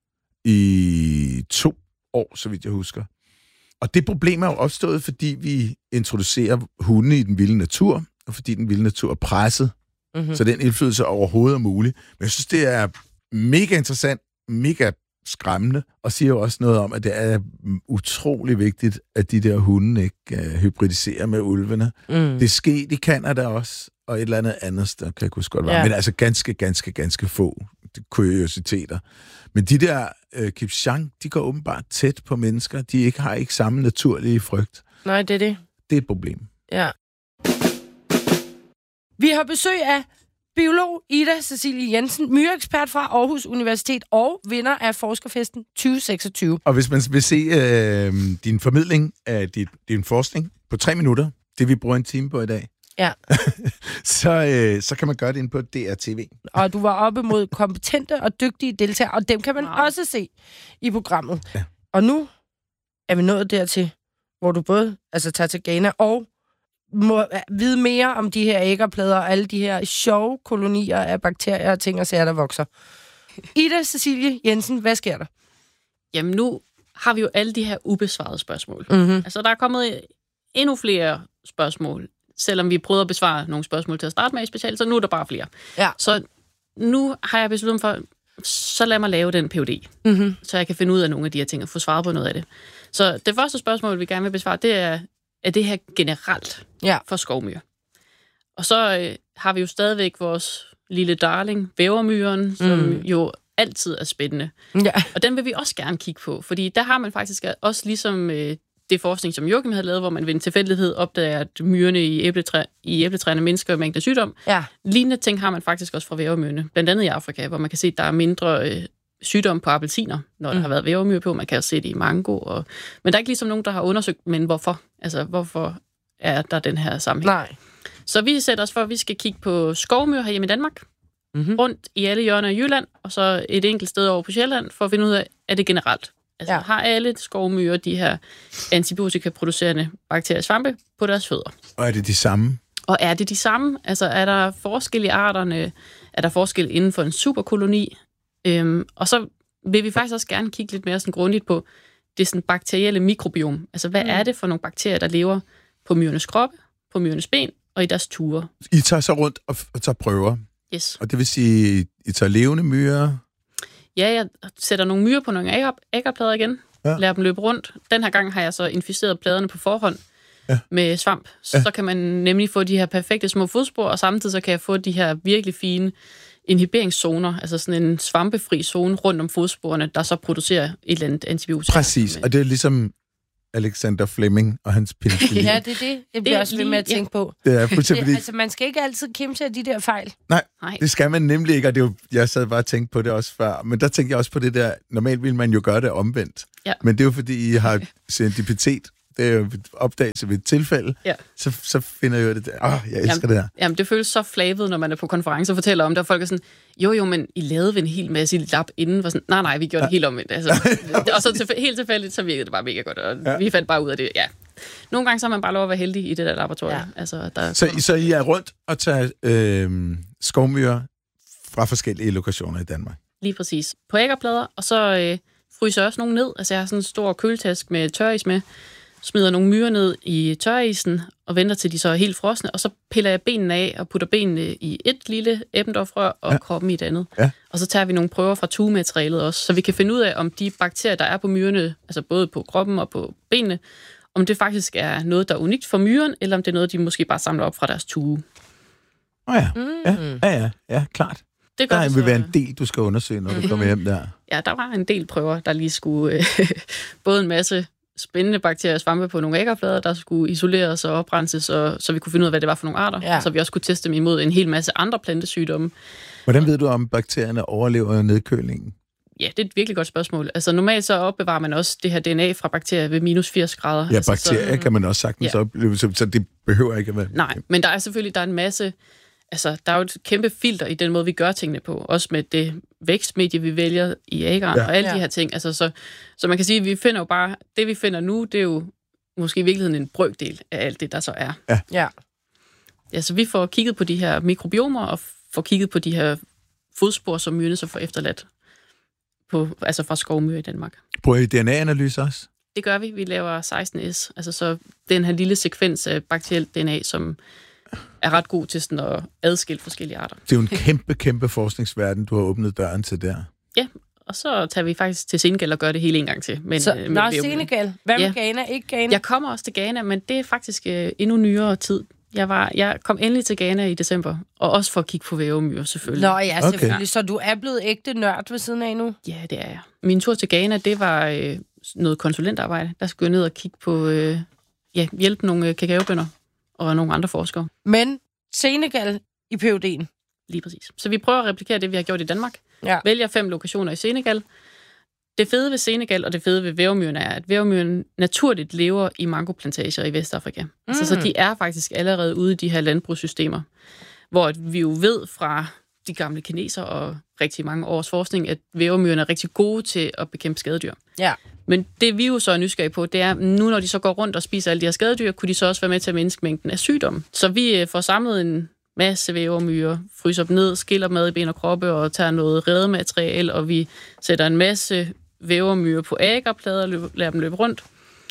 i 2 år, så vidt jeg husker. Og det problem er jo opstået, fordi vi introducerer hunde i den vilde natur, og fordi den vilde natur er presset, så den indflydelse overhovedet er mulig. Men jeg synes, det er mega interessant, mega skræmmende, og siger jo også noget om, at det er utrolig vigtigt, at de der hunde ikke hybridiserer med ulvene. Det sker i Canada også, og et eller andet sted, kan jeg huske godt være. Men altså ganske få kuriositeter. Men de der kipchang, de går åbenbart tæt på mennesker. De har ikke samme naturlige frygt. Nej, det er det. Det er et problem. Ja. Vi har besøg af biolog Ida Cecilie Jensen, myreekspert fra Aarhus Universitet og vinder af Forskerfesten 2026. Og hvis man vil se din formidling af din forskning på 3 minutter, det vi bruger en time på i dag, så kan man gøre det inde på DRTV. Og du var oppe mod kompetente og dygtige deltagere, og dem kan man også se i programmet. Ja. Og nu er vi nået dertil, hvor du både tager til Ghana og må vide mere om de her æggerplader og alle de her sjove kolonier af bakterier og ting og sager, der vokser. Ida Cecilie Jensen, hvad sker der? Jamen nu har vi jo alle de her ubesvarede spørgsmål. Altså der er kommet endnu flere spørgsmål, selvom vi prøvede at besvare nogle spørgsmål til at starte med i specielt, så nu er der bare flere. Ja. Så nu har jeg besluttet for, så lad mig lave den PhD, så jeg kan finde ud af nogle af de her ting og få svaret på noget af det. Så det første spørgsmål, vi gerne vil besvare, det er det her generelt for skovmyr. Og så har vi jo stadigvæk vores lille darling, bævermyren, som jo altid er spændende. Ja. Og den vil vi også gerne kigge på, fordi der har man faktisk også ligesom det forskning, som Joachim havde lavet, hvor man ved en tilfældighed opdager, at myrerne i æbletræerne mindsker mængden af sygdom. Ja. Lignende ting har man faktisk også fra vævermyrerne, blandt andet i Afrika, hvor man kan se, at der er mindre sygdom på appelsiner, når der har været vævermyr på. Man kan også se det i mango. Men der er ikke ligesom nogen, der har undersøgt, men hvorfor? Altså, hvorfor er der den her sammenhæng? Nej. Så vi sætter os for, at vi skal kigge på skovmyr herhjemme i Danmark, rundt i alle hjørner af Jylland, og så et enkelt sted over på Sjælland, for at finde ud af, er det generelt? Altså, har alle skovmyrer de her antibiotikaproducerende bakterier og svampe på deres fødder? Og er det de samme? Og er det de samme? Altså, er der forskel i arterne? Er der forskel inden for en superkoloni? Og så vil vi faktisk også gerne kigge lidt mere sådan grundigt på det sådan bakterielle mikrobiom. Altså, hvad er det for nogle bakterier, der lever på myrernes kroppe, på myrernes ben og i deres ture? I tager så rundt og tager prøver? Yes. Og det vil sige, I tager levende myrer? Ja, jeg sætter nogle myrer på nogle æggerplader igen, lader dem løbe rundt. Den her gang har jeg så inficeret pladerne på forhånd med svamp. Så kan man nemlig få de her perfekte små fodspor, og samtidig så kan jeg få de her virkelig fine inhiberingszoner, altså sådan en svampefri zone rundt om fodsporene, der så producerer et eller andet antibiotika. Præcis, og det er ligesom Alexander Fleming og hans penicillin. Ja, det er det. Det bliver også ved med at tænke på. Det er fuldstændig... Altså, man skal ikke altid kimse af de der fejl. Nej, det skal man nemlig ikke, og det er jo, jeg sad bare og tænkte på det også før, men der tænkte jeg også på det der, normalt ville man jo gøre det omvendt. Ja. Men det er jo fordi, I har serendipitet. Det er jo et opdagelse ved et tilfælde. Ja. Så finder jeg jo det der. Jeg elsker det her. Jamen, det føles så flavet, når man er på konferencer og fortæller om det, og folk er sådan, jo, men I lavede en hel masse lab inden. Var sådan, nej, vi gjorde det helt omvendt. Altså, og så helt tilfældigt, så virkede det bare mega godt, og vi fandt bare ud af det. Ja. Nogle gange så har man bare lov at være heldig i det der laboratorium. Ja. Altså, så I er rundt og tager skovmyrer fra forskellige lokationer i Danmark? Lige præcis. På æggerplader, og så fryser også nogle ned. Altså, jeg har sådan en stor køletask med tøris med, smider nogle myrer ned i tørisen og venter til de så er helt frosne, og så piller jeg benene af og putter benene i et lille Eppendorf-rør og kroppen i et andet. Ja. Og så tager vi nogle prøver fra tugematerialet også, så vi kan finde ud af, om de bakterier, der er på myrerne, altså både på kroppen og på benene, om det faktisk er noget, der er unikt for myren, eller om det er noget, de måske bare samler op fra deres tue. Ja, klart. Det der vil være en del, du skal undersøge, når du kommer hjem der. Ja, der var en del prøver, der lige skulle både en masse spændende bakterier og svampe på nogle æggerflader, der skulle isoleres og oprenses, så vi kunne finde ud af, hvad det var for nogle arter, så vi også kunne teste dem imod en hel masse andre plantesygdomme. Hvordan ved du, om bakterierne overlever nedkølingen? Ja, det er et virkelig godt spørgsmål. Altså normalt så opbevarer man også det her DNA fra bakterier ved minus 80 grader. Ja, bakterier kan man også sagtens opleve, så det behøver ikke at være... Nej, men der er selvfølgelig en masse... Altså, der er jo et kæmpe filter i den måde, vi gør tingene på. Også med det vækstmedie, vi vælger i æggeren og alle de her ting. Altså, så man kan sige, at vi finder jo bare... Det, vi finder nu, det er jo måske i virkeligheden en brøkdel af alt det, der så er. Ja, så vi får kigget på de her mikrobiomer og får kigget på de her fodspor, som myrerne så får efterladt altså fra skovmyrer i Danmark. Bruger I DNA-analyse også? Det gør vi. Vi laver 16S. Altså så den her lille sekvens af bakterielt DNA, som er ret god til sådan at adskille forskellige arter. Det er jo en kæmpe forskningsverden, du har åbnet døren til der. Ja, og så tager vi faktisk til Senegal og gør det hele en gang til. Men, Senegal. Hvad med Ghana? Ikke Ghana? Jeg kommer også til Ghana, men det er faktisk endnu nyere tid. Jeg kom endelig til Ghana i december, og også for at kigge på vævemyrer, selvfølgelig. Nå ja, selvfølgelig. Så du er blevet ægte nørd ved siden af nu? Ja, det er jeg. Min tur til Ghana, det var noget konsulentarbejde. Der skulle jeg ned og kigge på, hjælpe nogle kakaobønder og nogle andre forskere. Men Senegal i PhD'en? Lige præcis. Så vi prøver at replikere det, vi har gjort i Danmark. Ja. Vælger 5 lokationer i Senegal. Det fede ved Senegal og det fede ved vævemyrerne er, at vævemyrerne naturligt lever i mangoplantager i Vestafrika. Altså, så de er faktisk allerede ude i de her landbrugssystemer, hvor vi jo ved fra de gamle kinesere og rigtig mange års forskning, at vævemyrerne er rigtig gode til at bekæmpe skadedyr. Ja. Men det vi jo så er nysgerrige på, det er, nu når de så går rundt og spiser alle de her skadedyr, kunne de så også være med til at mindske mængden af sygdomme. Så vi får samlet en masse vævemyrer, fryser dem ned, skiller dem ad i ben og kroppe og tager noget redemateriale, og vi sætter en masse vævemyrer på æggerplader, lader dem løbe rundt,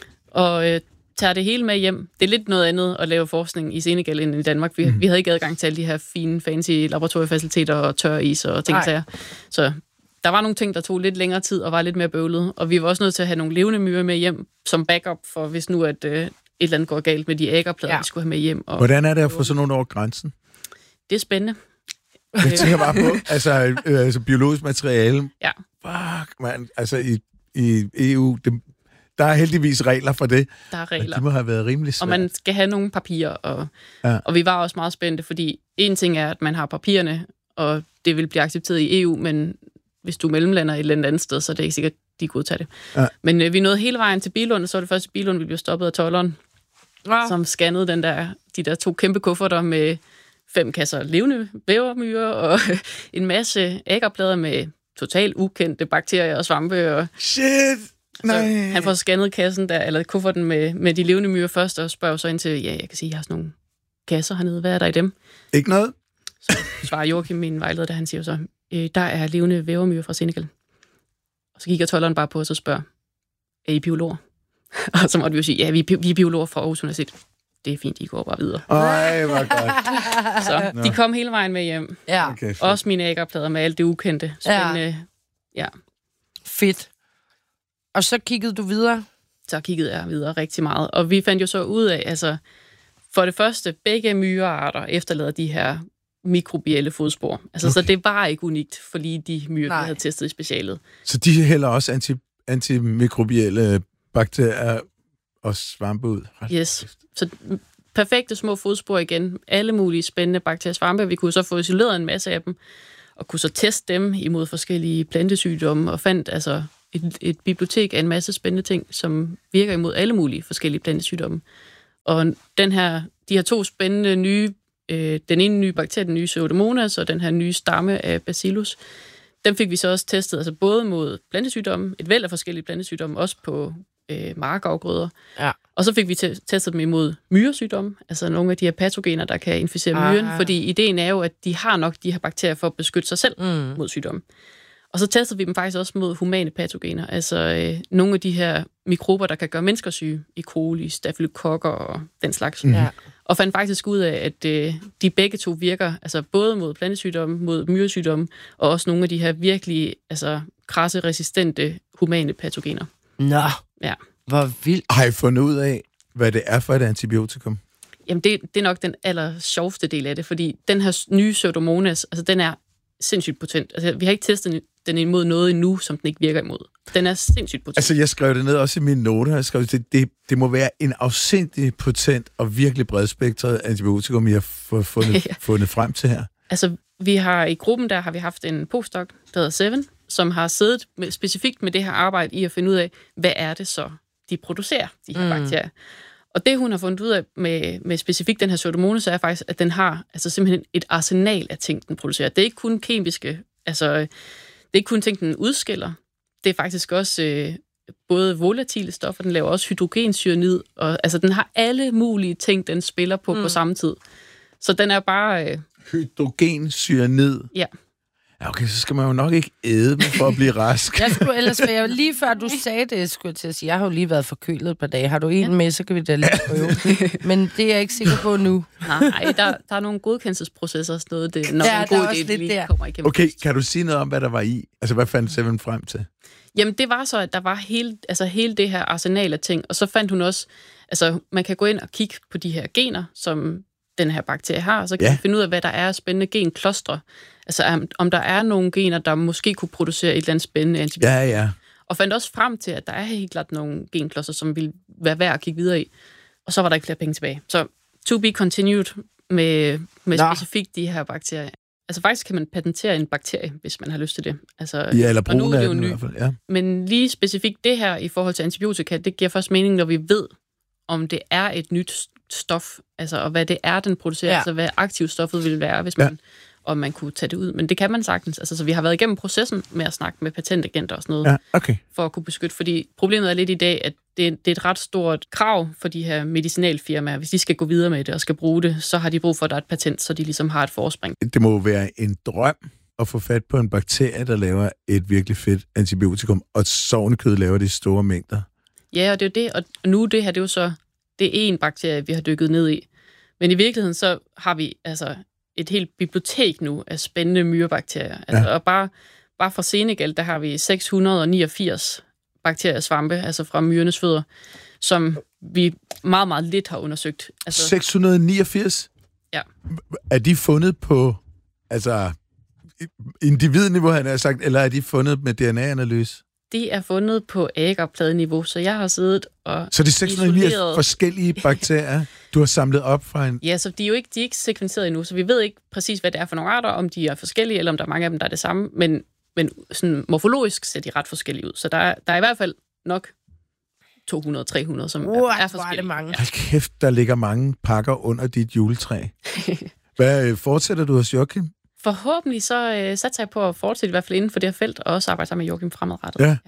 og tager det hele med hjem. Det er lidt noget andet at lave forskning i Senegal end i Danmark. Vi havde ikke adgang til alle de her fine, fancy laboratoriefaciliteter og tør is og ting og sager. Så der var nogle ting, der tog lidt længere tid og var lidt mere bøvlet, og vi var også nødt til at have nogle levende myrer med hjem som backup, for hvis nu at et eller andet går galt med de æggerplader, vi skulle have med hjem. Og hvordan er det at få sådan nogle over grænsen? Det er spændende. Jeg tænker bare på, altså biologisk materiale. Ja. Fuck, man. Altså i EU, der er heldigvis regler for det. Der er regler. De må have været rimelig svært. Og man skal have nogle papirer, og vi var også meget spændte, fordi en ting er, at man har papirerne, og det vil blive accepteret i EU, men hvis du mellemlander et eller andet sted, så er det ikke sikkert, de godtager det. Ja. Men vi nåede hele vejen til Billund, og så var det første Billund, vi blev stoppet af tolderen, som scannede de der 2 kæmpe kufferter med 5 kasser levende vævermyrer og en masse æggerplader med totalt ukendte bakterier og svampe. Og shit! Nej. Så han får scannet kassen der, eller kufferten med de levende myrer først, og spørger så ind til, jeg kan sige, jeg har sådan nogle kasser hernede. Hvad er der i dem? Ikke noget? Så svarer Joachim, min vejleder, der han siger så, der er levende vævermyrer fra Senegal. Og så kigger tolderen bare på os og spørger, er I biologer? Og så måtte vi jo sige, ja, vi er biologer fra Aarhus Universitet. Det er fint, I går bare videre. Ej, hvor godt. Så de kom hele vejen med hjem. Ja. Okay, også mine æggerplader med alt det ukendte. Spændende. Ja. Fedt. Og så kiggede du videre? Så kiggede jeg videre rigtig meget. Og vi fandt jo så ud af, altså, for det første, begge myrearter efterlader de her mikrobielle fodspor. Altså, okay. Så det var ikke unikt for lige de myrer, vi havde testet i specialet. Så de hælder også antimikrobielle bakterier og svampe ud. Yes. Så perfekte små fodspor igen. Alle mulige spændende bakterier svampe. Vi kunne så få isoleret en masse af dem, og kunne så teste dem imod forskellige plantesygdomme, og fandt altså et bibliotek af en masse spændende ting, som virker imod alle mulige forskellige plantesygdomme. Og de her 2 spændende nye, den ene nye bakterie, den nye Pseudomonas, og den her nye stamme af Bacillus, dem fik vi så også testet, altså både mod plantesygdomme, et væld af forskellige plantesygdomme, også på markafgrøder. Ja. Og så fik vi testet dem imod myresygdomme, altså nogle af de her patogener, der kan inficere myren, fordi ideen er jo, at de har nok de her bakterier for at beskytte sig selv mod sygdomme. Og så testede vi dem faktisk også mod humane patogener, altså nogle af de her mikrober, der kan gøre mennesker syge, E. coli, stafylokokker og den slags. Ja. Og fandt faktisk ud af, at de begge to virker, altså både mod plantesygdomme, mod myresygdomme, og også nogle af de her virkelig krasse, resistente humane patogener. Nå, ja. Hvor vildt. Har I fundet ud af, hvad det er for et antibiotikum? Jamen, det er nok den aller sjoveste del af det, fordi den her nye Pseudomonas, altså den er sindssygt potent. Altså, vi har ikke testet den imod noget endnu, som den ikke virker imod. Den er sindssygt potent. Altså, jeg skrev det ned også i mine noter. Jeg skrev, det må være en afsindig potent og virkelig bredspektret antibiotikum, I har fundet frem til her. Altså, vi har i gruppen der har vi haft en postdoc, der hedder Seven, som har siddet specifikt med det her arbejde i at finde ud af, hvad er det så, de producerer, de her bakterier. Og det, hun har fundet ud af med specifikt den her Pseudomonas, er faktisk, at den har altså simpelthen et arsenal af ting, den producerer. Det er ikke kun kemiske, altså det er ikke kun ting, den udskiller. Det er faktisk også både volatile stoffer, den laver også hydrogencyanid, og altså den har alle mulige ting, den spiller på samme tid. Så den er bare... Hydrogencyanid? Ja. Ja, okay, så skal man jo nok ikke æde dem for at blive rask. Jeg skulle ellers være, lige før du sagde det, skulle jeg til at sige, jeg har jo lige været forkølet et par dage. Har du en med, så kan vi da lige prøve. Men det er jeg ikke sikker på nu. Nej, der er nogle godkendelsesprocesser og sådan noget. Det er nok en god idé, det lige kommer igennem. Okay, kan du sige noget om, hvad der var i? Altså, hvad fandt Seven frem til? Jamen, det var så, at der var hele det her arsenal af ting, og så fandt hun også, altså, man kan gå ind og kigge på de her gener, som den her bakterie har, og så kan man finde ud af, hvad der er spændende genklostre. Altså, om der er nogle gener, der måske kunne producere et eller andet spændende antibiotikum. Ja. Og fandt også frem til, at der er helt klart nogle genkloster, som ville være værd at kigge videre i. Og så var der ikke flere penge tilbage. Så to be continued med specifikt de her bakterier. Altså faktisk kan man patentere en bakterie, hvis man har lyst til det. Altså, ja, eller bruge den i hvert fald, ja. Men lige specifikt det her i forhold til antibiotika, det giver først mening, når vi ved, om det er et nyt stof, altså, og hvad det er, den producerer, altså hvad aktivstoffet ville være, hvis man, om man kunne tage det ud. Men det kan man sagtens. Altså, så vi har været igennem processen med at snakke med patentagenter og sådan noget, for at kunne beskytte. Fordi problemet er lidt i dag, at det er et ret stort krav for de her medicinalfirmaer. Hvis de skal gå videre med det og skal bruge det, så har de brug for, at der er et patent, så de ligesom har et forspring. Det må være en drøm at få fat på en bakterie, der laver et virkelig fedt antibiotikum, og sovnekød laver det i store mængder. Ja, og det er jo det. Og nu det her, det er jo så det er en bakterie, vi har dykket ned i. Men i virkeligheden, så har vi altså et helt bibliotek nu af spændende myrebakterier. Altså, og bare fra Senegal, der har vi 689 bakteriesvampe, altså fra myrenes fødder, som vi meget, meget lidt har undersøgt. Altså, 689? Ja. Er de fundet på individniveau, han har sagt, eller er de fundet med DNA-analyse? De er fundet på agarpladeniveau, så jeg har siddet og så det er 689 forskellige bakterier, du har samlet op fra en... Ja, så de er ikke sekventeret endnu, så vi ved ikke præcis, hvad det er for nogle arter, om de er forskellige, eller om der er mange af dem, der er det samme, men sådan morfologisk ser de ret forskellige ud. Så der er i hvert fald nok 200-300, som er forskellige. Det mange. Hold kæft, der ligger mange pakker under dit juletræ. Hvad fortsætter du hos Joachim? Forhåbentlig så satser jeg på at fortsætte i hvert fald inden for det her felt, og også arbejde sammen med Joachim fremadrettet. Ja.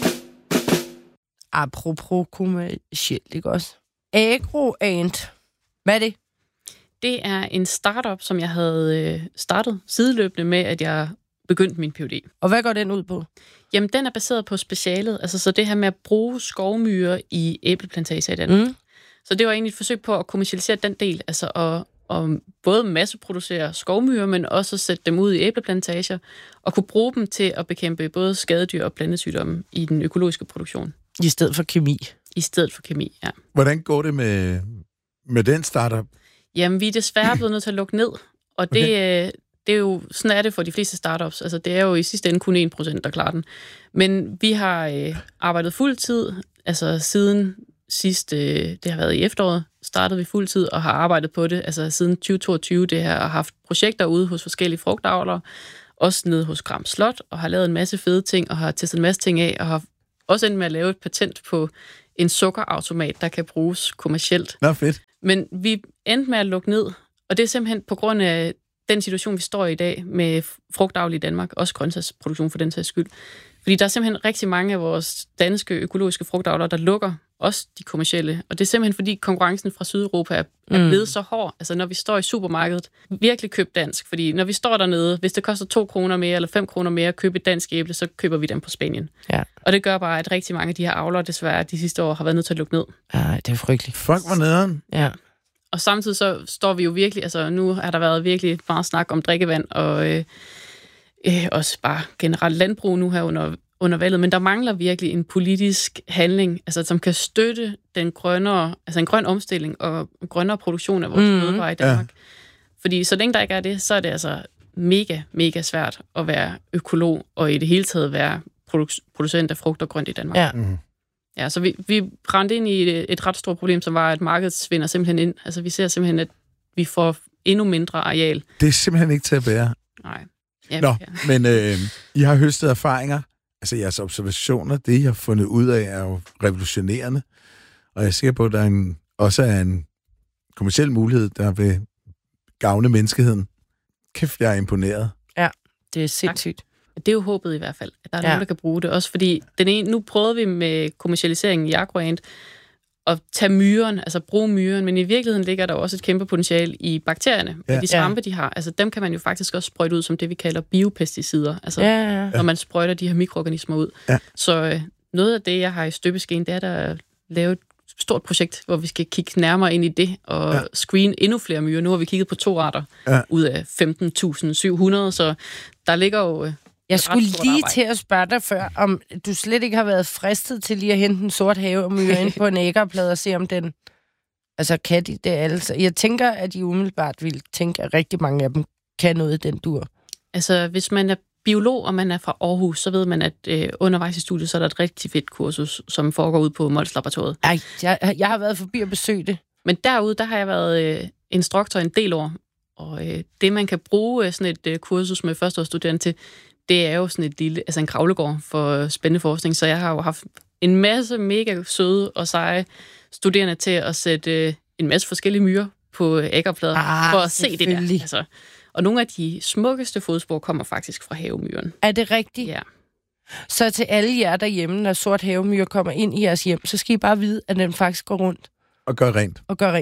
Apropos kommercielt, ikke også? Agroant. Hvad er det? Det er en startup, som jeg havde startet sideløbende med, at jeg begyndte min Ph.D. Og hvad går den ud på? Jamen, den er baseret på specialet. Altså, så det her med at bruge skovmyrer i æbleplantager i Danmark. Så det var egentlig et forsøg på at kommercialisere den del, altså og både masseproducere skovmyrer, men også at sætte dem ud i æbleplantager, og kunne bruge dem til at bekæmpe både skadedyr og plantesygdomme i den økologiske produktion. I stedet for kemi? I stedet for kemi, ja. Hvordan går det med den startup? Jamen, vi er desværre blevet nødt til at lukke ned, og det er jo, sådan er det for de fleste startups. Altså, det er jo i sidste ende kun 1%, der klarer den. Men vi har arbejdet fuld tid, altså siden det har været i efteråret, startede vi fuldtid og har arbejdet på det, altså siden 2022 det her, og haft projekter ude hos forskellige frugtavlere, også nede hos Gram Slot, og har lavet en masse fede ting, og har testet en masse ting af, og har også endt med at lave et patent på en sukkerautomat, der kan bruges kommercielt. Nå, fedt. Men vi endte med at lukke ned, og det er simpelthen på grund af den situation, vi står i dag med frugtavl i Danmark, også grøntsagsproduktion for den sags skyld. Fordi der er simpelthen rigtig mange af vores danske økologiske frugtavlere, der lukker, også de kommercielle. Og det er simpelthen fordi konkurrencen fra Sydeuropa er blevet så hård. Altså når vi står i supermarkedet, virkelig køb dansk. Fordi når vi står dernede, hvis det koster 2 kroner mere eller 5 kroner mere at købe et dansk æble, så køber vi dem på Spanien. Ja. Og det gør bare, at rigtig mange af de her avlere desværre de sidste år har været nødt til at lukke ned. Ej, det er frygteligt. Fuck, hvor nederen. Ja. Og samtidig så står vi jo virkelig, altså nu har der været virkelig meget snak om drikkevand, og også bare generelt landbrug nu her under valget, men der mangler virkelig en politisk handling, altså som kan støtte den grønnere, altså en grøn omstilling og grønnere produktion af vores fødevarer i Danmark. Ja. Fordi så længe der ikke er det, så er det altså mega, mega svært at være økolog, og i det hele taget være producent af frugt og grønt i Danmark. Ja. Ja, så vi rendte ind i et ret stort problem, som var, at markedet svinder simpelthen ind. Altså vi ser simpelthen, at vi får endnu mindre areal. Det er simpelthen ikke til at bære. Nej. Ja, men I har høstet erfaringer. Altså jeres observationer, det I har fundet ud af, er jo revolutionerende. Og jeg er sikker på, at der også er en kommerciel mulighed, der vil gavne menneskeheden. Kæft, jeg er imponeret. Ja, det er sindssygt. Det er jo håbet i hvert fald, at der er nogen, der kan bruge det. Også fordi nu prøvede vi med kommercialiseringen i Agroant at tage myren, altså bruge myren, men i virkeligheden ligger der også et kæmpe potentiale i bakterierne. Ja. De svampe, de har, altså dem kan man jo faktisk også sprøjte ud som det, vi kalder biopesticider. Altså når man sprøjter de her mikroorganismer ud. Ja. Så noget af det, jeg har i støbeskeen, det er at lave et stort projekt, hvor vi skal kigge nærmere ind i det og screen endnu flere myrer. Nu har vi kigget på 2 arter ud af 15.700, så der ligger jo... Jeg skulle lige til at spørge dig før, om du slet ikke har været fristet til lige at hente en sort havemyre ind på en æggerplade og se, om den... Altså, kan de det altså? Jeg tænker, at de umiddelbart vil tænke, at rigtig mange af dem kan noget i den dur. Altså, hvis man er biolog, og man er fra Aarhus, så ved man, at undervejs i studiet, så er der et rigtig fedt kursus, som foregår ud på Mols Laboratoriet. Ej, jeg har været forbi og besøgt det. Men derude, der har jeg været instruktor en del år, og det, man kan bruge sådan et kursus med førsteårsstuderende til, det er jo sådan en kravlegård for spændende forskning, så jeg har jo haft en masse mega søde og seje studerende til at sætte en masse forskellige myrer på æggerplader for at se det der. Altså. Og nogle af de smukkeste fodspor kommer faktisk fra havemyren. Er det rigtigt? Ja. Så til alle jer derhjemme, når sort havemyre kommer ind i jeres hjem, så skal I bare vide, at den faktisk går rundt. Og gør rent.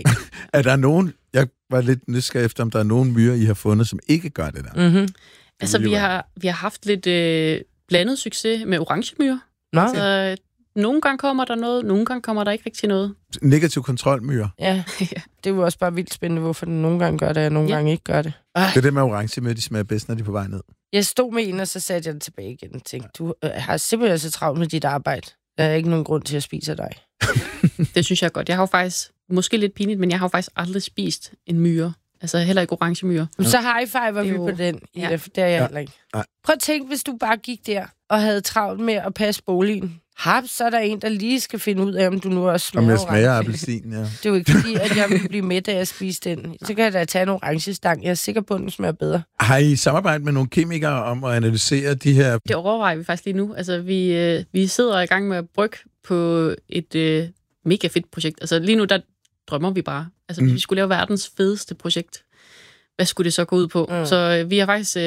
Er der nogen, jeg var lidt nysgerrig efter, om der er nogen myrer, I har fundet, som ikke gør det der? Mm-hmm. Altså, vi har haft lidt blandet succes med orangemyrer. Altså, nogle gange kommer der noget, nogle gange kommer der ikke rigtig noget. Negativ kontrolmyrer. Ja, det er jo også bare vildt spændende, hvorfor den nogle gange gør det, og nogle gange ikke gør det. Det er det med orangemyrer, de smager bedst, når de er på vej ned. Jeg stod med en, og så satte jeg den tilbage igen og tænkte, du har simpelthen så travlt med dit arbejde. Der er ikke nogen grund til at spise dig. Det synes jeg er godt. Jeg har jo faktisk, måske lidt pinligt, men jeg har jo faktisk aldrig spist en myre. Altså heller ikke orangemyrer. Så high-fiver vi på den. Ja. Det er jeg heller ikke. Prøv at tænke, hvis du bare gik der og havde travlt med at passe boligen. Så er der en, der lige skal finde ud af, om du nu også smager orange. Om jeg smager appelsin, ja. Det er jo ikke fordi, at jeg vil blive mæt af at spise den. Så kan jeg da tage en orangestang. Jeg er sikker på, at den smager bedre. Har I samarbejdet med nogle kemikere om at analysere de her... Det overvejer vi faktisk lige nu. Altså, vi sidder i gang med at brygge på et mega fedt projekt. Altså, lige nu, der drømmer vi bare. Altså, hvis vi skulle lave verdens fedeste projekt, hvad skulle det så gå ud på? Så vi har faktisk...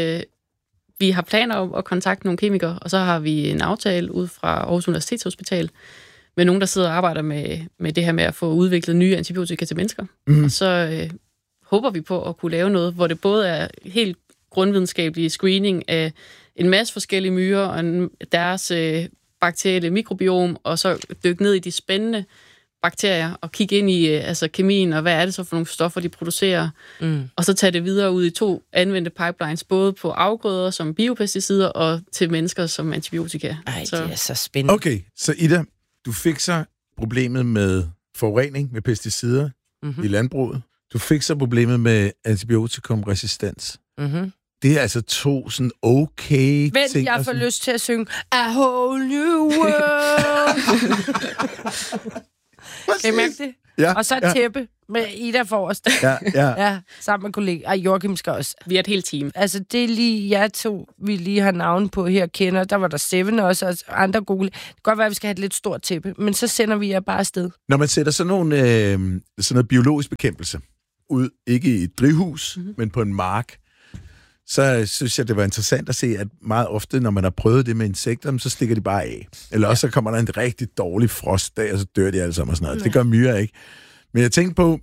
Vi har planer om at kontakte nogle kemikere, og så har vi en aftale ud fra Aarhus Universitetshospital med nogen, der sidder og arbejder med det her med at få udviklet nye antibiotika til mennesker. Og så håber vi på at kunne lave noget, hvor det både er helt grundvidenskabelig screening af en masse forskellige myrer og deres bakterielle mikrobiom, og så dykke ned i de spændende bakterier og kigge ind i kemien, og hvad er det så for nogle stoffer, de producerer, og så tage det videre ud i 2 anvendte pipelines, både på afgrøder som biopesticider og til mennesker som antibiotika. Ej, det er så spændende. Okay, så Ida, du fikser problemet med forurening med pesticider i landbruget. Du fikser problemet med antibiotikumresistens. Det er altså 2 sådan okay ting. Vent, jeg får lyst til at synge A Whole New World. Kan I mærke det? Ja, og så et tæppe med Ida forrest. Ja, sammen med kollegaer. Joachim skal også. Vi er et helt team. Altså, det er lige jer to, vi lige har navn på her, kender. Der var der Seven også, og andre gode. Det kan godt være, at vi skal have et lidt stort tæppe, men så sender vi jer bare afsted. Når man sætter sådan noget biologisk bekæmpelse ud, ikke i et drivhus, men på en mark, så synes jeg, det var interessant at se, at meget ofte, når man har prøvet det med insekter, så stikker de bare af. Eller også så kommer der en rigtig dårlig frostdag, og så dør de alle sammen og sådan noget. Det gør myrer ikke. Men jeg tænkte på,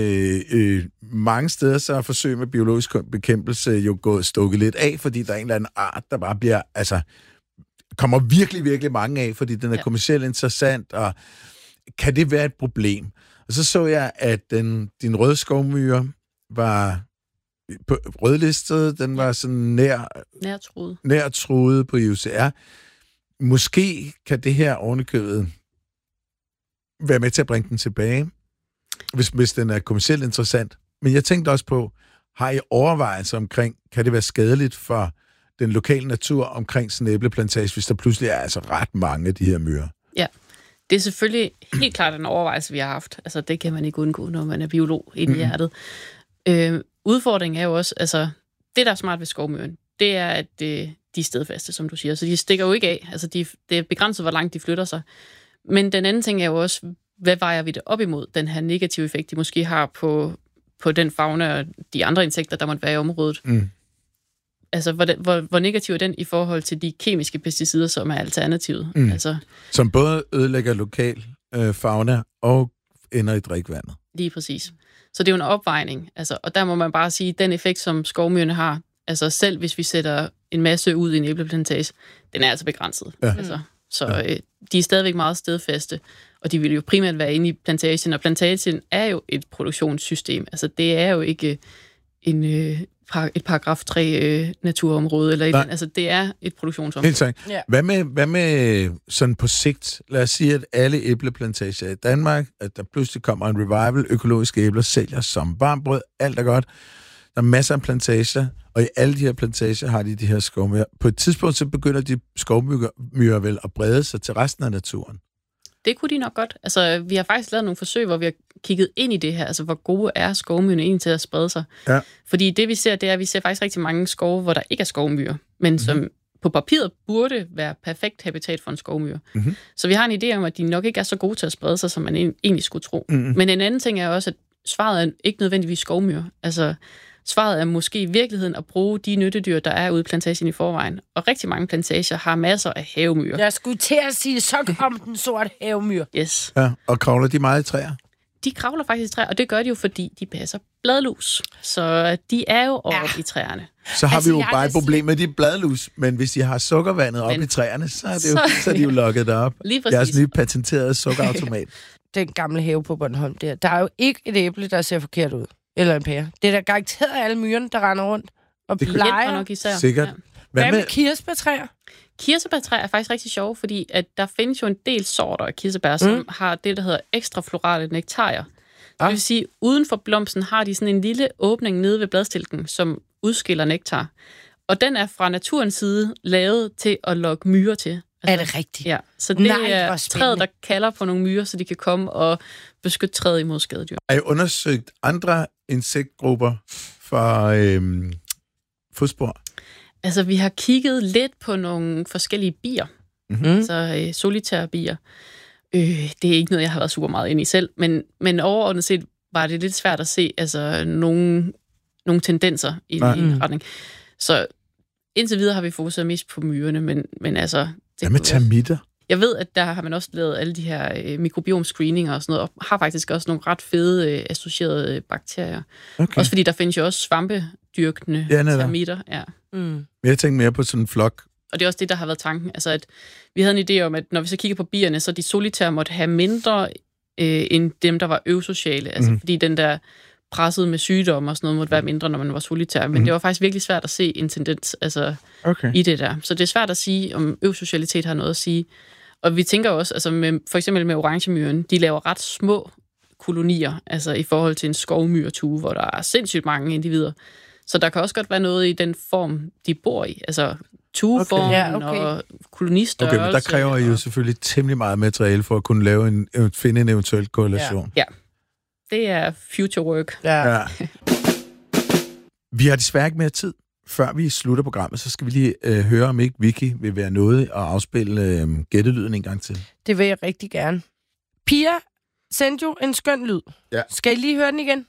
mange steder så er forsøg med biologisk bekæmpelse jo gået stukket lidt af, fordi der er en eller anden art, der bare bliver, kommer virkelig, virkelig mange af, fordi den er kommercielt interessant, og kan det være et problem? Og så jeg, at din røde skovmyre var på rødlistet, den var sådan nærtruet på IUCR. Måske kan det her ovenikøbet være med til at bringe den tilbage, hvis den er kommercielt interessant. Men jeg tænkte også på, har I overvejelser omkring, kan det være skadeligt for den lokale natur omkring sådan en æbleplantage, hvis der pludselig er altså ret mange af de her myrer? Ja, det er selvfølgelig helt klart en overvejelse, vi har haft. Altså, det kan man ikke undgå, når man er biolog inde i hjertet. Udfordringen er jo også, altså, det der er smart ved skovmyren, det er, at de er stedfaste, som du siger. Så de stikker jo ikke af. Altså, det er begrænset, hvor langt de flytter sig. Men den anden ting er jo også, hvad vejer vi det op imod, den her negative effekt, de måske har på den fauna og de andre insekter, der måtte være i området. Altså, hvor negativ er den i forhold til de kemiske pesticider, som er alternativet? Altså, som både ødelægger lokal fauna og ender i drikvandet. Lige præcis. Så det er jo en opvejning. Altså, og der må man bare sige, at den effekt, som skovmyrerne har, altså selv hvis vi sætter en masse ud i en æbleplantage, den er altså begrænset. Ja. Altså, så de er stadigvæk meget stedfaste, og de vil jo primært være inde i plantagen, og plantagen er jo et produktionssystem. Altså det er jo ikke et paragraf 3 naturområde, eller et, altså det er et produktionsområde. Helt sikkert. Ja. Hvad med sådan på sigt? Lad os sige, at alle æbleplantager i Danmark, at der pludselig kommer en revival, økologiske æbler sælger som varmbrød, alt er godt. Der er masser af plantager, og i alle de her plantager har de her skovmyrer. På et tidspunkt så begynder de skovmyrer vel at brede sig til resten af naturen. Det kunne de nok godt. Altså, vi har faktisk lavet nogle forsøg, hvor vi har kigget ind i det her, altså hvor gode er skovmyrerne egentlig til at sprede sig. Ja. Fordi det vi ser, det er, at vi ser faktisk rigtig mange skove, hvor der ikke er skovmyrer, men som på papiret burde være perfekt habitat for en skovmyre. Så vi har en idé om, at de nok ikke er så gode til at sprede sig, som man egentlig skulle tro. Men en anden ting er også, at svaret er ikke nødvendigvis skovmyrer. Altså, svaret er måske i virkeligheden at bruge de nyttedyr, der er ude i plantagen i forvejen. Og rigtig mange plantager har masser af havemyrer. Jeg skulle til at sige, så kom den sorte havemyr. Yes. Ja, og kravler de meget i træer? De kravler faktisk i træer, og det gør de jo, fordi de passer bladlus. Så de er jo oppe i træerne. Så har vi jo bare et problem med de bladlus, men hvis de har sukkervandet oppe i træerne, så er de jo lukket derop. Lige præcis. Jeres nye patenterede sukkerautomat. Den gamle have på Bornholm der er jo ikke et æble, der ser forkert ud. Eller en pære. Det er da garanteret alle myrerne, der render rundt og plejer. Nok især. Sikkert. Ja. Hvad med kirsebærtræer? Kirsebærtræer er faktisk rigtig sjove, fordi at der findes jo en del sorter af kirsebær, som har det, der hedder ekstraflorale nektarier. Det vil sige, uden for blomsten har de sådan en lille åbning nede ved bladstilken, som udskiller nektar. Og den er fra naturens side lavet til at lokke myrer til. Altså, er det rigtigt? Ja, så det er træet, der kalder på nogle myrer, så de kan komme og beskytte træet imod skadedyr. Har I undersøgt andre insektgrupper for fodspor? Altså, vi har kigget lidt på nogle forskellige bier. Altså solitære bier. Det er ikke noget, jeg har været super meget inde i selv, men overordnet set var det lidt svært at se altså, nogle tendenser i en retning. Så indtil videre har vi fokuseret mest på myrerne, men altså... Hvad med termitter? Jeg ved, at der har man også lavet alle de her mikrobiom-screeninger og sådan noget, og har faktisk også nogle ret fede associerede bakterier. Okay. Også fordi der findes jo også svampedyrkende termitter. Ja. Men jeg tænkte mere på sådan en flok. Og det er også det, der har været tanken. Altså, at vi havde en idé om, at når vi så kigger på bierne, så de solitære måtte have mindre end dem, der var øvsociale. Altså, fordi den der presset med sygdomme og sådan noget måtte være mindre, når man var solitær. Men det var faktisk virkelig svært at se en tendens i det der. Så det er svært at sige, om øvsocialitet har noget at sige. Og vi tænker også, altså for eksempel med orangemyren, de laver ret små kolonier, altså i forhold til en skovmyrtue, hvor der er sindssygt mange individer. Så der kan også godt være noget i den form, de bor i. Altså tueformen og kolonistørrelse. Okay, men der kræver I jo selvfølgelig temmelig meget materiale for at kunne lave finde en eventuel korrelation. Ja. Det er future work. Ja. Vi har desværre ikke mere tid. Før vi slutter programmet, så skal vi lige høre, om ikke Vicky vil være noget at afspille gættelyden en gang til. Det vil jeg rigtig gerne. Pia sendte jo en skøn lyd. Ja. Skal I lige høre den igen?